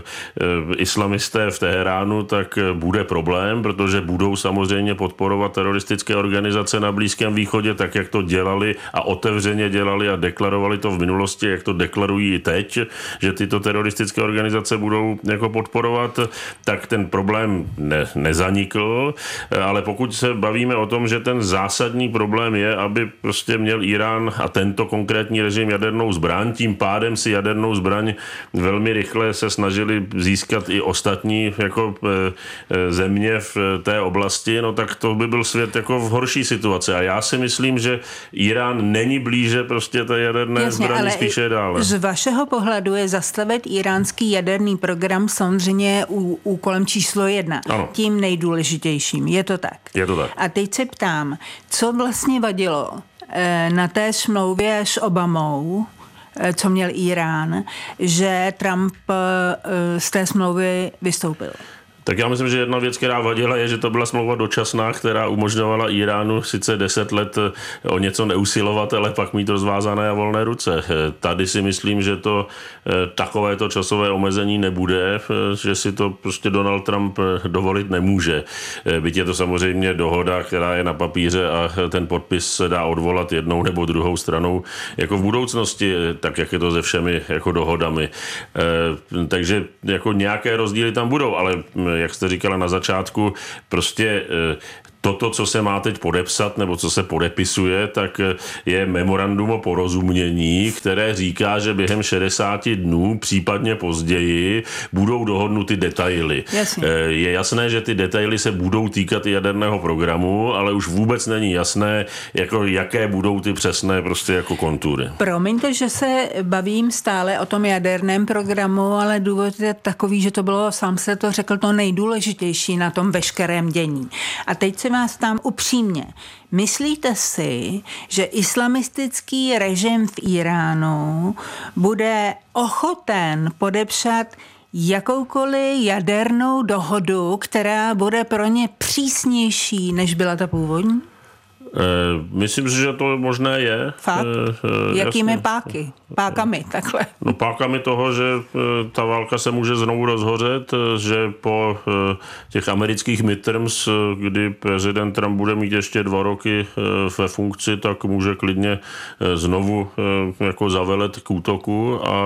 islamisté v Teheránu, tak bude problém, protože budou samozřejmě podporovat teroristické organizace na Blízkém východě, tak jak to dělali a otevřeně dělali a deklarovali to v minulosti, jak to deklarují i teď, že tyto teroristické organizace budou jako podporovat, tak ten problém ne, nezanikl, ale pokud se bavíme o tom, že ten zásadní problém je, aby prostě měl Irán a tento konkrétní režim jadernou zbraň, tím pádem si jadernou zbraň velmi rychle se snažili získat i ostatní jako země v té oblasti, no tak to by byl svět jako v horší situaci. A já si myslím, že Irán není blíže prostě té jaderné Jasně, zbraní, spíše dále. Z vašeho pohledu je zastavit iránský jaderný program samozřejmě ú, úkolem číslo jedna. Ano. Tím nejdůležitějším. Je to tak? Je to tak. A teď se ptám, co vlastně vadilo eh, na té smlouvě s Obamou, eh, co měl Irán, že Trump eh, z té smlouvy vystoupil? Tak já myslím, že jedna věc, která vadila, je, že to byla smlouva dočasná, která umožňovala Iránu sice deset let o něco neusilovat, ale pak mít rozvázané a volné ruce. Tady si myslím, že to takovéto časové omezení nebude, že si to prostě Donald Trump dovolit nemůže. Byť je to samozřejmě dohoda, která je na papíře a ten podpis se dá odvolat jednou nebo druhou stranou jako v budoucnosti, tak jak je to se všemi jako dohodami. Takže jako nějaké rozdíly tam budou, ale jak jste říkala na začátku, prostě toto, co se má teď podepsat, nebo co se podepisuje, tak je memorandum o porozumění, které říká, že během šedesáti dnů, případně později, budou dohodnuty detaily. Jasně. Je jasné, že ty detaily se budou týkat i jaderného programu, ale už vůbec není jasné, jako jaké budou ty přesné prostě jako kontury. Promiňte, že se bavím stále o tom jaderném programu, ale důvod je takový, že to bylo, sám se to řekl, to nejdůležitější na tom veškerém dění. A teď se vás tam upřímně. Myslíte si, že islamistický režim v Iránu bude ochoten podepsat jakoukoliv jadernou dohodu, která bude pro ně přísnější, než byla ta původní? Myslím si, že to možné je. Fakt? E, Jakými jasně. páky? Pákami, takhle. No pákami toho, že ta válka se může znovu rozhořet, že po těch amerických midterms, kdy prezident Trump bude mít ještě dva roky ve funkci, tak může klidně znovu jako zavelet k útoku a,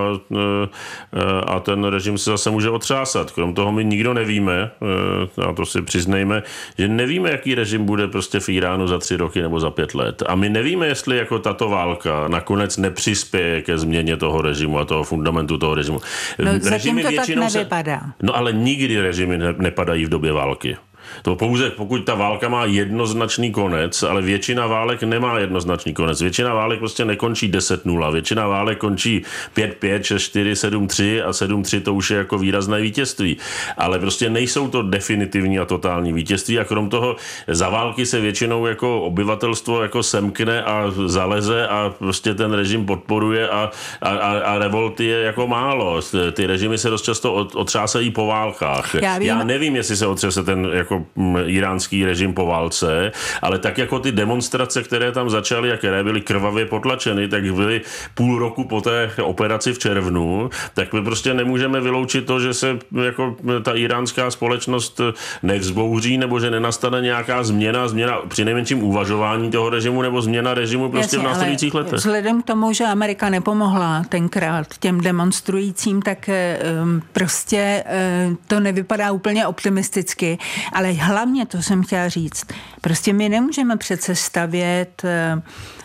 a ten režim se zase může otřásat. Krom toho my nikdo nevíme, a to si přiznejme, že nevíme, jaký režim bude prostě v Iránu za tři roky nebo za pět let. A my nevíme, jestli jako tato válka nakonec nepřispěje ke změně toho režimu a toho fundamentu toho režimu. No, zatím to tak se... nevypadá. No ale nikdy režimy ne- nepadají v době války. To pouze, pokud ta válka má jednoznačný konec, ale většina válek nemá jednoznačný konec. Většina válek prostě nekončí deset nula. Většina válek končí pět pět, šest čtyři, sedm tři a sedm tři to už je jako výrazné vítězství. Ale prostě nejsou to definitivní a totální vítězství a krom toho za války se většinou jako obyvatelstvo jako semkne a zaleze a prostě ten režim podporuje a, a, a revolty je jako málo. Ty režimy se dost často otřásají po válkách. Já, Já nevím, jestli se otřese ten jako iránský režim po válce, ale tak jako ty demonstrace, které tam začaly a které byly krvavě potlačeny, tak byly půl roku po té operaci v červnu, tak my prostě nemůžeme vyloučit to, že se jako ta iránská společnost nevzbouří, nebo že nenastane nějaká změna, změna při nejmenším uvažování toho režimu, nebo změna režimu prostě Jasně, v následujících letech. Vzhledem k tomu, že Amerika nepomohla tenkrát těm demonstrujícím, tak um, prostě um, to nevypadá úplně optimisticky, ale hlavně, to jsem chtěla říct, prostě my nemůžeme přece stavět uh,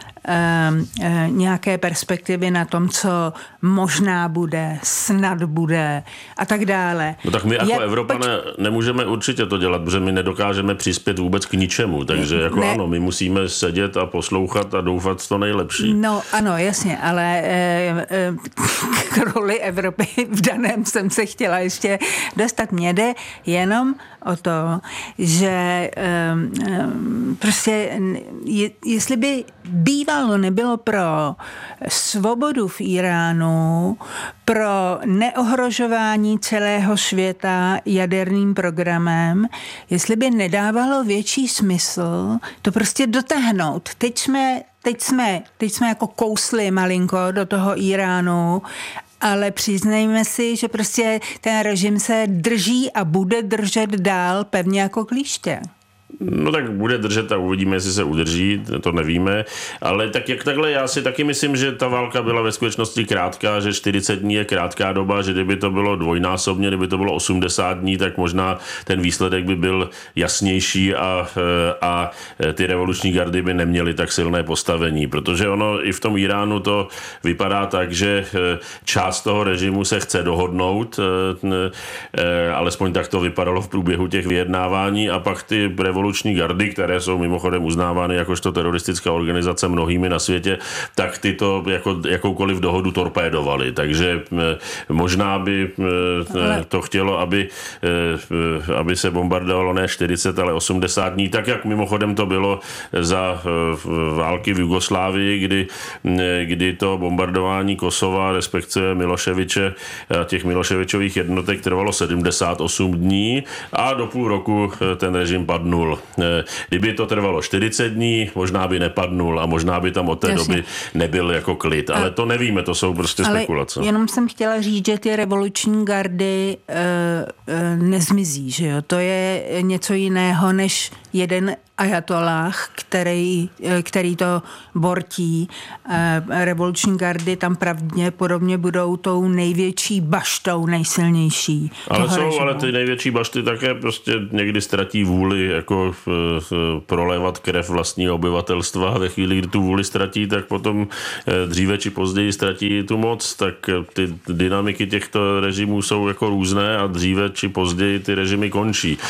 uh, nějaké perspektivy na tom, co možná bude, snad bude a tak dále. No tak my jako Je, Evropané poč- nemůžeme určitě to dělat, protože my nedokážeme přispět vůbec k ničemu, takže ne, jako ne. ano, my musíme sedět a poslouchat a doufat v to nejlepší. No ano, jasně, ale e, e, k roli Evropy v daném jsem se chtěla ještě dostat. Mně jde jenom o to, že e, e, prostě je, jestli by bývalo nebylo pro svobodu v Iránu, pro neohrožování celého světa jaderným programem, jestli by nedávalo větší smysl to prostě dotáhnout. Teď jsme teď jsme, teď jsme jako kousli malinko do toho Iránu, ale přiznejme si, že prostě ten režim se drží a bude držet dál pevně jako klíště. No tak bude držet a uvidíme, jestli se udrží, to nevíme, ale tak jak takhle já si taky myslím, že ta válka byla ve skutečnosti krátká, že čtyřicet dní je krátká doba, že kdyby to bylo dvojnásobně, kdyby to bylo osmdesát dní, tak možná ten výsledek by byl jasnější a, a ty revoluční gardy by neměly tak silné postavení, protože ono i v tom Iránu to vypadá tak, že část toho režimu se chce dohodnout, alespoň tak to vypadalo v průběhu těch vyjednávání a pak ty revoluční gardy, které jsou mimochodem uznávány jakožto teroristická organizace mnohými na světě, tak ty to jako, jakoukoliv dohodu torpédovali. Takže možná by to chtělo, aby, aby se bombardovalo ne čtyřicet, ale osmdesát dní, tak jak mimochodem to bylo za války v Jugoslávii, kdy, kdy to bombardování Kosova, respektive Miloševiče, těch Miloševičových jednotek trvalo sedmdesát osm dní a do půl roku ten režim padnul. Kdyby to trvalo čtyřicet dní, možná by nepadnul a možná by tam od té Jasně. doby nebyl jako klid. Ale a, to nevíme, to jsou prostě ale spekulace. Jenom jsem chtěla říct, že ty revoluční gardy e, e, nezmizí, že jo? To je něco jiného než jeden ajatollah, který, který to bortí. Revoluční gardy tam pravděpodobně budou tou největší baštou, nejsilnější. Ale jsou, režimu. Ale ty největší bašty také prostě někdy ztratí vůli jako prolévat krev vlastního obyvatelstva. Ve chvíli, kdy tu vůli ztratí, tak potom dříve či později ztratí tu moc. Tak ty dynamiky těchto režimů jsou jako různé a dříve či později ty režimy končí.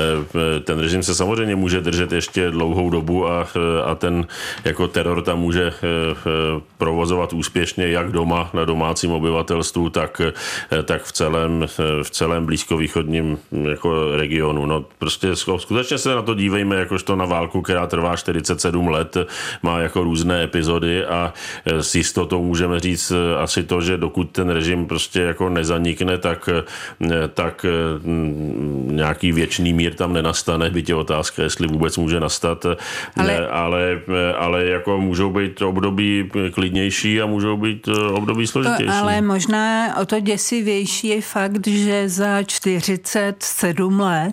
Ten režim se samozřejmě může držet ještě dlouhou dobu a, a ten jako teror tam může provozovat úspěšně jak doma na domácím obyvatelstvu, tak, tak v celém, v celém blízkovýchodním jako regionu. No prostě skutečně se na to dívejme jakožto na válku, která trvá čtyřicet sedm let, má jako různé epizody a s jistotou můžeme říct asi to, že dokud ten režim prostě jako nezanikne, tak, tak nějaký věčný mír tam nenastane, byť je otázka, jestli vůbec může nastat, ale, ale, ale jako můžou být období klidnější a můžou být období složitější. To, ale možná o to děsivější je fakt, že za čtyřicet sedm let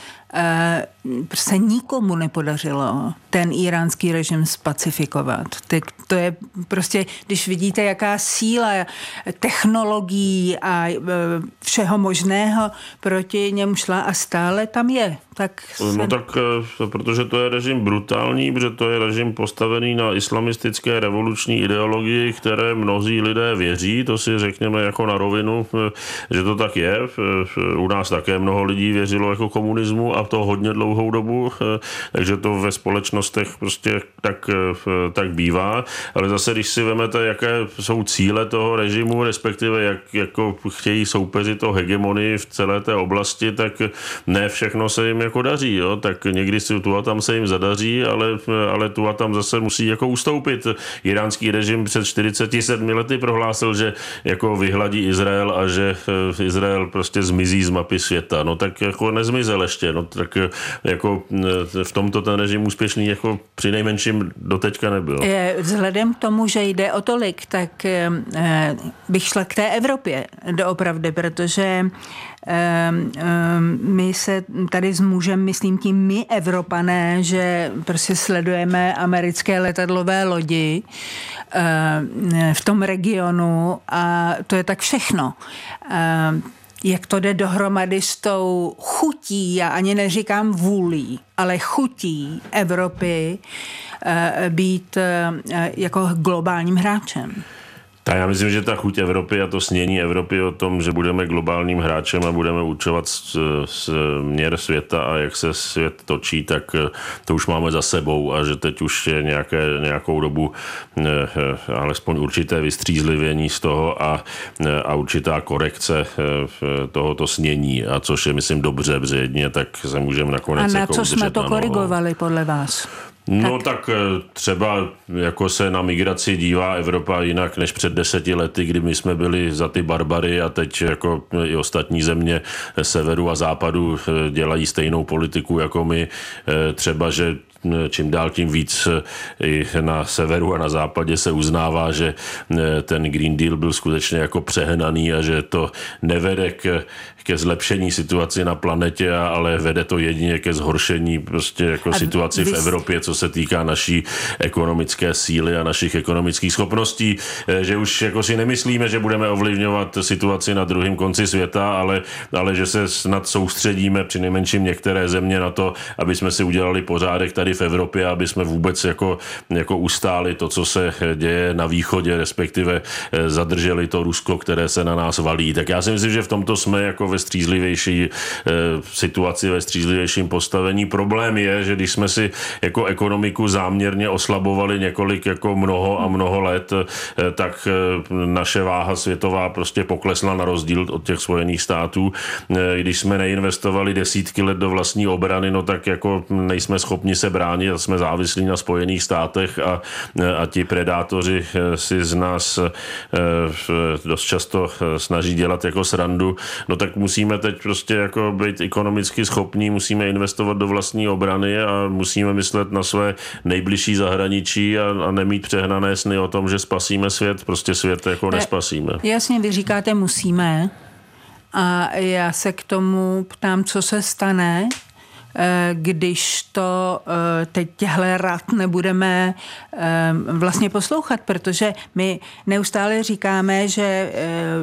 se nikomu nepodařilo ten iránský režim spacifikovat. Tak to je prostě, když vidíte, jaká síla technologií a všeho možného proti němu šla a stále tam je. Tak se... No tak, protože to je režim brutální, protože to je režim postavený na islamistické revoluční ideologii, které mnozí lidé věří, to si řekněme jako na rovinu, že to tak je. U nás také mnoho lidí věřilo jako komunismu a to hodně dlouhou dobu, takže to ve společnostech prostě tak, tak bývá. Ale zase, když si vemete, jaké jsou cíle toho režimu, respektive jak jako chtějí soupeřit o hegemonii v celé té oblasti, tak ne všechno se jim jako daří. Jo? Tak někdy si tu a tam se jim zadaří, ale, ale tu a tam zase musí jako ustoupit. Iránský režim před čtyřiceti sedmi lety prohlásil, že jako vyhladí Izrael a že Izrael prostě zmizí z mapy světa. No tak jako nezmizel ještě. No tak jako v tomto ten režim úspěšný jako při nejmenším doteďka nebyl. Vzhledem k tomu, že jde o tolik, tak bych šla k té Evropě doopravdy, protože my se tady s mužem, myslím tím my Evropané, že prostě sledujeme americké letadlové lodi v tom regionu a to je tak všechno. Jak to jde dohromady s tou chutí, já ani neříkám vůlí, ale chutí Evropy být jako globálním hráčem. Tak já myslím, že ta chuť Evropy a to snění Evropy o tom, že budeme globálním hráčem a budeme určovat směr světa a jak se svět točí, tak to už máme za sebou a že teď už je nějaké, nějakou dobu alespoň určité vystřízlivění z toho a, a určitá korekce tohoto snění, a což je, myslím, dobře, protože jedině tak se můžeme nakonec a na jako co jsme to na korigovali podle vás? No tak. tak třeba jako se na migraci dívá Evropa jinak než před deseti lety, kdy my jsme byli za ty barbary a teď jako i ostatní země severu a západu dělají stejnou politiku jako my. Třeba, že čím dál tím víc i na severu a na západě se uznává, že ten Green Deal byl skutečně jako přehnaný a že to nevede k, ke zlepšení situaci na planetě, ale vede to jedině ke zhoršení prostě jako situaci v Evropě, co se týká naší ekonomické síly a našich ekonomických schopností, že už jako si nemyslíme, že budeme ovlivňovat situaci na druhém konci světa, ale, ale že se snad soustředíme přinejmenším některé země na to, aby jsme si udělali pořádek tady v Evropě, aby jsme vůbec jako, jako ustáli to, co se děje na východě, respektive zadrželi to Rusko, které se na nás valí. Tak já si myslím, že v tomto jsme jako ve střízlivější situaci, ve střízlivějším postavení. Problém je, že když jsme si jako ekonomiku záměrně oslabovali několik jako mnoho a mnoho let, tak naše váha světová prostě poklesla na rozdíl od těch Spojených států. Když jsme neinvestovali desítky let do vlastní obrany, no tak jako nejsme schopni se bránit a jsme závislí na Spojených státech a, a ti predátoři si z nás dost často snaží dělat jako srandu, no tak musíme teď prostě jako být ekonomicky schopní, musíme investovat do vlastní obrany a musíme myslet na své nejbližší zahraničí a, a nemít přehnané sny o tom, že spasíme svět, prostě svět jako nespasíme. Jasně, vy říkáte musíme a já se k tomu ptám, co se stane, když to teď těhle rad nebudeme vlastně poslouchat, protože my neustále říkáme, že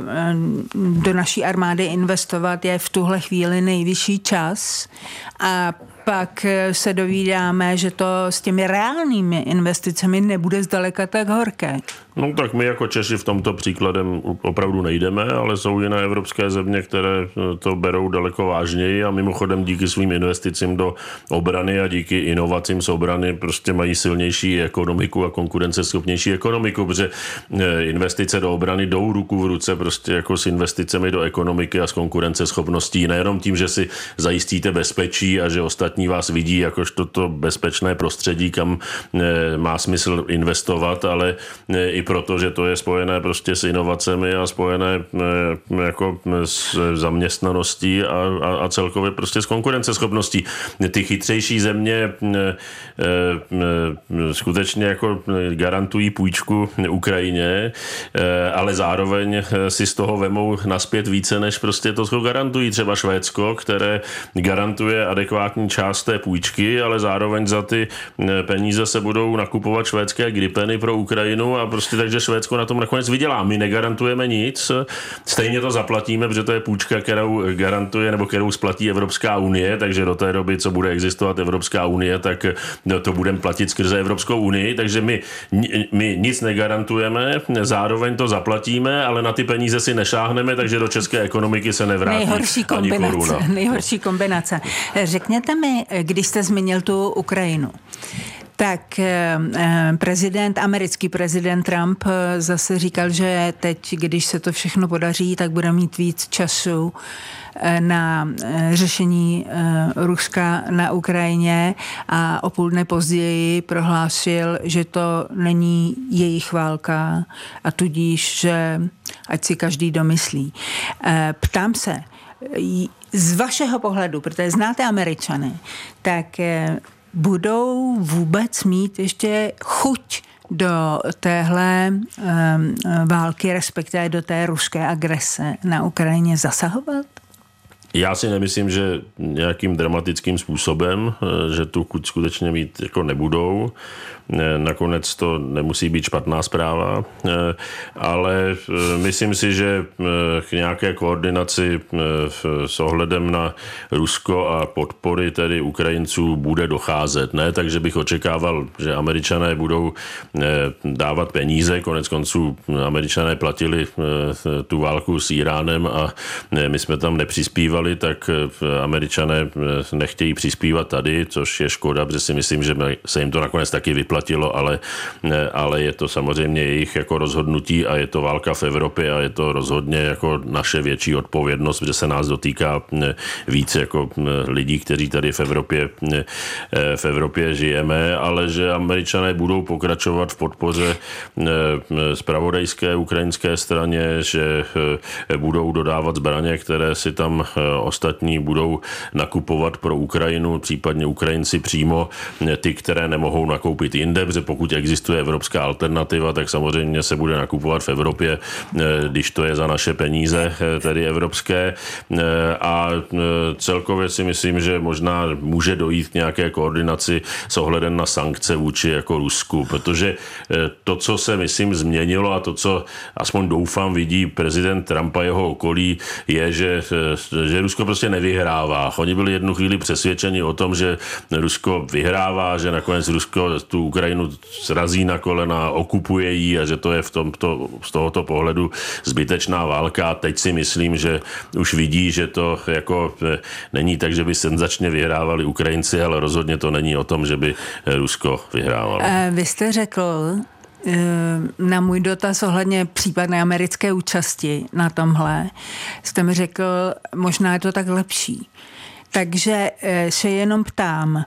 do naší armády investovat je v tuhle chvíli nejvyšší čas a pak se dovídáme, že to s těmi reálnými investicemi nebude zdaleka tak horké. No tak my jako Češi v tomto příkladem opravdu nejdeme, ale jsou jiné evropské země, které to berou daleko vážněji a mimochodem díky svým investicím do obrany a díky inovacím z obrany prostě mají silnější ekonomiku a konkurenceschopnější ekonomiku, protože investice do obrany jdou ruku v ruce prostě jako s investicemi do ekonomiky a s konkurenceschopností, nejenom tím, že si zajistíte bezpečí a že ostatní vás vidí jakožto to bezpečné prostředí, kam má smysl investovat, ale i proto, že to je spojené prostě s inovacemi a spojené jako s zaměstnaností a, a, a celkově prostě s konkurenceschopností. Ty chytřejší země skutečně jako garantují půjčku Ukrajině, ale zároveň si z toho vemou naspět více, než prostě to garantují třeba Švédsko, které garantuje adekvátní část té půjčky, ale zároveň za ty peníze se budou nakupovat švédské gripeny pro Ukrajinu a prostě takže Švédsko na tom nakonec vydělá. My negarantujeme nic, stejně to zaplatíme, protože to je půjčka, kterou garantuje nebo kterou splatí Evropská unie, takže do té doby, co bude existovat Evropská unie, tak to budeme platit skrze Evropskou unii, takže my, my nic negarantujeme, zároveň to zaplatíme, ale na ty peníze si nešáhneme, takže do české ekonomiky se nevrátí nejhorší ani kombinace, koruna. Nejhorší kombinace. Řekněte mi, když jste zmínil tu Ukrajinu, tak prezident, americký prezident Trump zase říkal, že teď, když se to všechno podaří, tak bude mít víc času na řešení Ruska na Ukrajině a o půl dne později prohlásil, že to není jejich válka a tudíž, že ať si každý domyslí. Ptám se, z vašeho pohledu, protože znáte Američany, tak budou vůbec mít ještě chuť do téhle um, války, respektive do té ruské agrese na Ukrajině zasahovat? Já si nemyslím, že nějakým dramatickým způsobem, že tu chuť skutečně mít jako nebudou. Nakonec to nemusí být špatná zpráva, ale myslím si, že k nějaké koordinaci s ohledem na Rusko a podpory tedy Ukrajinců bude docházet. Ne, takže bych očekával, že Američané budou dávat peníze, konec konců Američané platili tu válku s Iránem a my jsme tam nepřispívali, tak Američané nechtějí přispívat tady, což je škoda, protože si myslím, že se jim to nakonec taky vyplatilo, ale, ale je to samozřejmě jejich jako rozhodnutí a je to válka v Evropě a je to rozhodně jako naše větší odpovědnost, protože se nás dotýká víc jako lidí, kteří tady v Evropě, v Evropě žijeme, ale že Američané budou pokračovat v podpoře zpravodajské ukrajinské straně, že budou dodávat zbraně, které si tam ostatní budou nakupovat pro Ukrajinu, případně Ukrajinci přímo ty, které nemohou nakoupit jinde, protože pokud existuje evropská alternativa, tak samozřejmě se bude nakupovat v Evropě, když to je za naše peníze, tedy evropské. A celkově si myslím, že možná může dojít k nějaké koordinaci s ohledem na sankce vůči jako Rusku, protože to, co se myslím změnilo a to, co aspoň doufám vidí prezident Trump a jeho okolí, je, že, že Rusko prostě nevyhrává. Oni byli jednu chvíli přesvědčeni o tom, že Rusko vyhrává, že nakonec Rusko tu Ukrajinu srazí na kolena, okupuje ji a že to je v tomto, z tohoto pohledu zbytečná válka. Teď si myslím, že už vidí, že to jako není tak, že by senzačně vyhrávali Ukrajinci, ale rozhodně to není o tom, že by Rusko vyhrávalo. Vy jste řekl na můj dotaz ohledně případné americké účasti na tomhle, jste mi řekl, možná je to tak lepší. Takže se jenom ptám,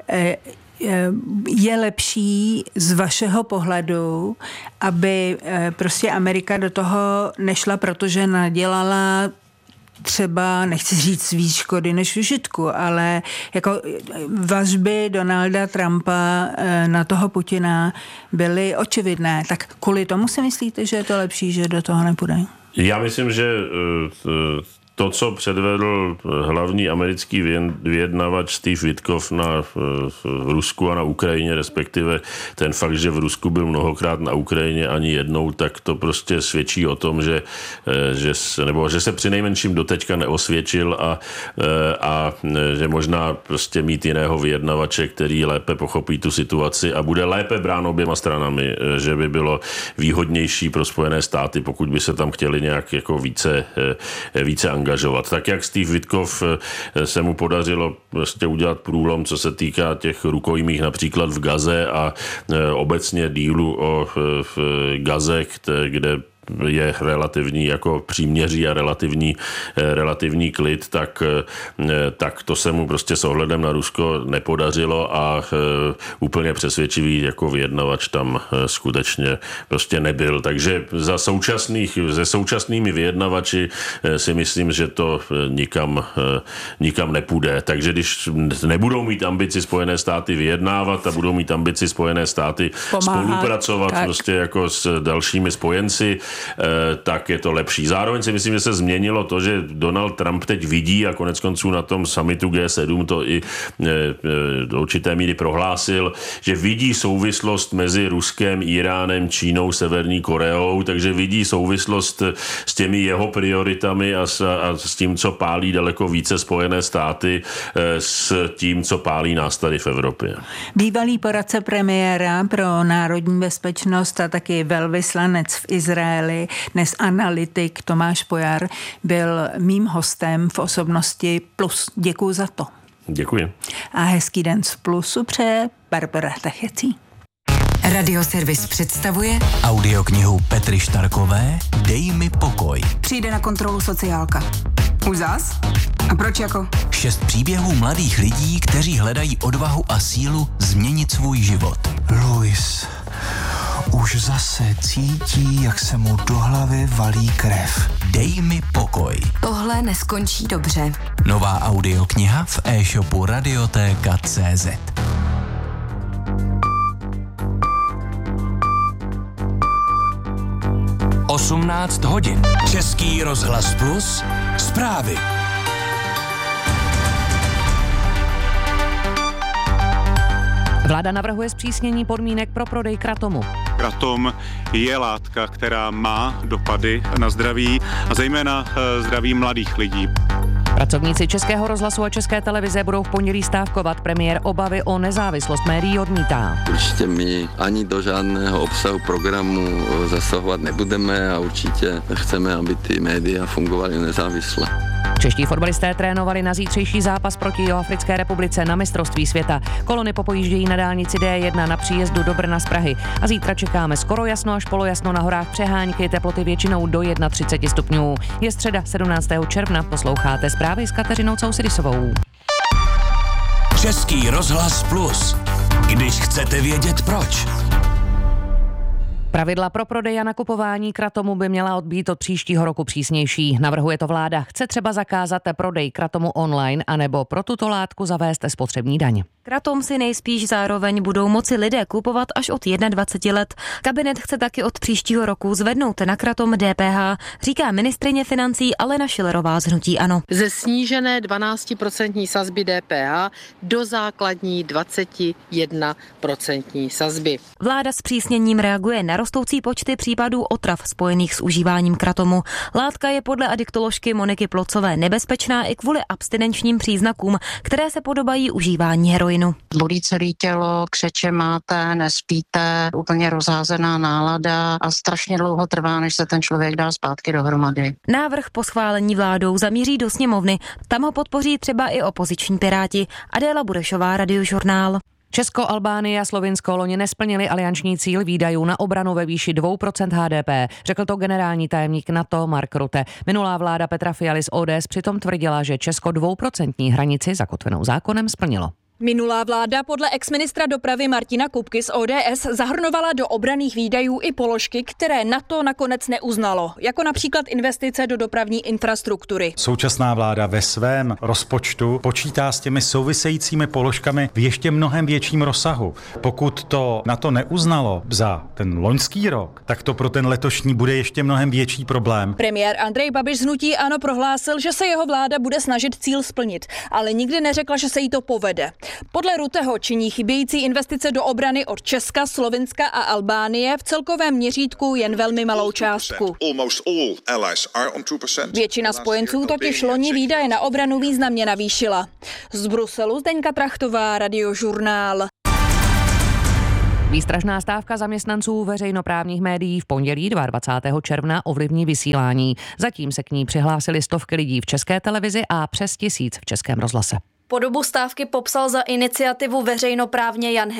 je lepší z vašeho pohledu, aby prostě Amerika do toho nešla, protože nadělala třeba, nechci říct víc škody než užitku, ale jako vazby Donalda Trumpa na toho Putina byly očividné. Tak kvůli tomu si myslíte, že je to lepší, že do toho nepůjde? Já myslím, že to, co předvedl hlavní americký vyjednavač Steve Witkoff na v Rusku a na Ukrajině, respektive ten fakt, že v Rusku byl mnohokrát, na Ukrajině ani jednou, tak to prostě svědčí o tom, že, že, se, nebo, že se přinejmenším doteďka neosvědčil a, a že možná prostě mít jiného vyjednavače, který lépe pochopí tu situaci a bude lépe brán oběma stranami, že by bylo výhodnější pro Spojené státy, pokud by se tam chtěli nějak jako více, více angažovat. Tak jak Steve Witkoff se mu podařilo prostě udělat průlom, co se týká těch rukojmích například v Gaze a obecně dílu o Gaze, kde je relativní jako příměří a relativní, relativní klid, tak, tak to se mu prostě s ohledem na Rusko nepodařilo a úplně přesvědčivý jako vyjednavač tam skutečně prostě nebyl. Takže za současných, se současnými vyjednavači si myslím, že to nikam, nikam nepůjde. Takže když nebudou mít ambici Spojené státy vyjednávat a budou mít ambici Spojené státy pomáhat, spolupracovat tak. prostě jako s dalšími spojenci, tak je to lepší. Zároveň si myslím, že se změnilo to, že Donald Trump teď vidí a konec konců na tom summitu G sedm to i do určité míry prohlásil, že vidí souvislost mezi Ruskem, Iránem, Čínou, Severní Koreou, takže vidí souvislost s těmi jeho prioritami a s, a s tím, co pálí daleko více Spojené státy, s tím, co pálí nás tady v Evropě. Bývalý poradce premiéra pro národní bezpečnost a taky velvyslanec v Izraeli, dnes analytik Tomáš Pojar, byl mým hostem v Osobnosti Plus. Děkuju za to. Děkuji. A hezký den z Plusu přeje Barbara Tachecí. Radioservis představuje audioknihu Petry Štarkové Dej mi pokoj. Přijde na kontrolu sociálka. Už zas? A proč jako? Šest příběhů mladých lidí, kteří hledají odvahu a sílu změnit svůj život. Luis už zase cítí, jak se mu do hlavy valí krev. Dej mi pokoj. Tohle neskončí dobře. Nová audiokniha v e-shopu radioteka tečka cé zet. osmnáct hodin. Český rozhlas Plus. Zprávy. Vláda navrhuje zpřísnění podmínek pro prodej kratomu. Kratom je látka, která má dopady na zdraví a zejména zdraví mladých lidí. Pracovníci Českého rozhlasu a České televize budou v pondělí stávkovat. Premiér obavy o nezávislost médií odmítá. Určitě my ani do žádného obsahu programu zasahovat nebudeme a určitě chceme, aby ty média fungovaly nezávisle. Čeští fotbalisté trénovali na zítřejší zápas proti Jihoafrické republice na mistrovství světa. Kolony popojíždějí na dálnici D jedna na příjezdu do Brna z Prahy. A zítra čekáme skoro jasno až polojasno, na horách přehánky, teploty většinou do třicet jedna stupňů. Je středa sedmnáctého června, posloucháte zprávy s Kateřinou Cousidisovou. Český rozhlas Plus. Když chcete vědět proč. Pravidla pro prodej a nakupování kratomu by měla odbýt od příštího roku přísnější. Navrhuje to vláda. Chce třeba zakázat prodej kratomu online anebo pro tuto látku zavést spotřební daň. Kratom si nejspíš zároveň budou moci lidé kupovat až od dvacet jedna let. Kabinet chce taky od příštího roku zvednout na kratom D P H, říká ministryně financí Alena Schillerová z hnutí ANO. Ze snížené dvanáctiprocentní sazby D P H do základní dvacet jedna procentní sazby. Vláda s přísněním reaguje na rostoucí počty případů otrav spojených s užíváním kratomu. Látka je podle adiktoložky Moniky Plocové nebezpečná i kvůli abstinenčním příznakům, které se podobají užívání heroinu. Bolí celé tělo, křeče máte, nespíte, úplně rozházená nálada a strašně dlouho trvá, než se ten člověk dá zpátky dohromady. Návrh po schválení vládou zamíří do sněmovny. Tam ho podpoří třeba i opoziční Piráti. Adéla Burešová, Radiožurnál. Česko, Albánie a Slovinsko loni nesplnili alianční cíl výdajů na obranu ve výši dvě procenta H D P, řekl to generální tajemník NATO Mark Rutte. Minulá vláda Petra Fialy z O D S přitom tvrdila, že Česko dvouprocentní hranici zakotvenou zákonem splnilo. Minulá vláda podle exministra dopravy Martina Kupky z O D S zahrnovala do obranných výdajů i položky, které NATO nakonec neuznalo, jako například investice do dopravní infrastruktury. Současná vláda ve svém rozpočtu počítá s těmi souvisejícími položkami v ještě mnohem větším rozsahu. Pokud to NATO neuznalo za ten loňský rok, tak to pro ten letošní bude ještě mnohem větší problém. Premiér Andrej Babiš z hnutí ANO prohlásil, že se jeho vláda bude snažit cíl splnit, ale nikdy neřekla, že se jí to povede. Podle Rutteho činí chybějící investice do obrany od Česka, Slovinska a Albánie v celkovém měřítku jen velmi malou částku. Většina spojenců totiž loni výdaje na obranu významně navýšila. Z Bruselu Zdeňka Trachtová, Radiožurnál. Výstražná stávka zaměstnanců veřejnoprávních médií v pondělí dvacátého druhého června ovlivní vysílání. Zatím se k ní přihlásili stovky lidí v České televizi a přes tisíc v Českém rozhlase. Podobu stávky popsal za iniciativu veřejnoprávně Jan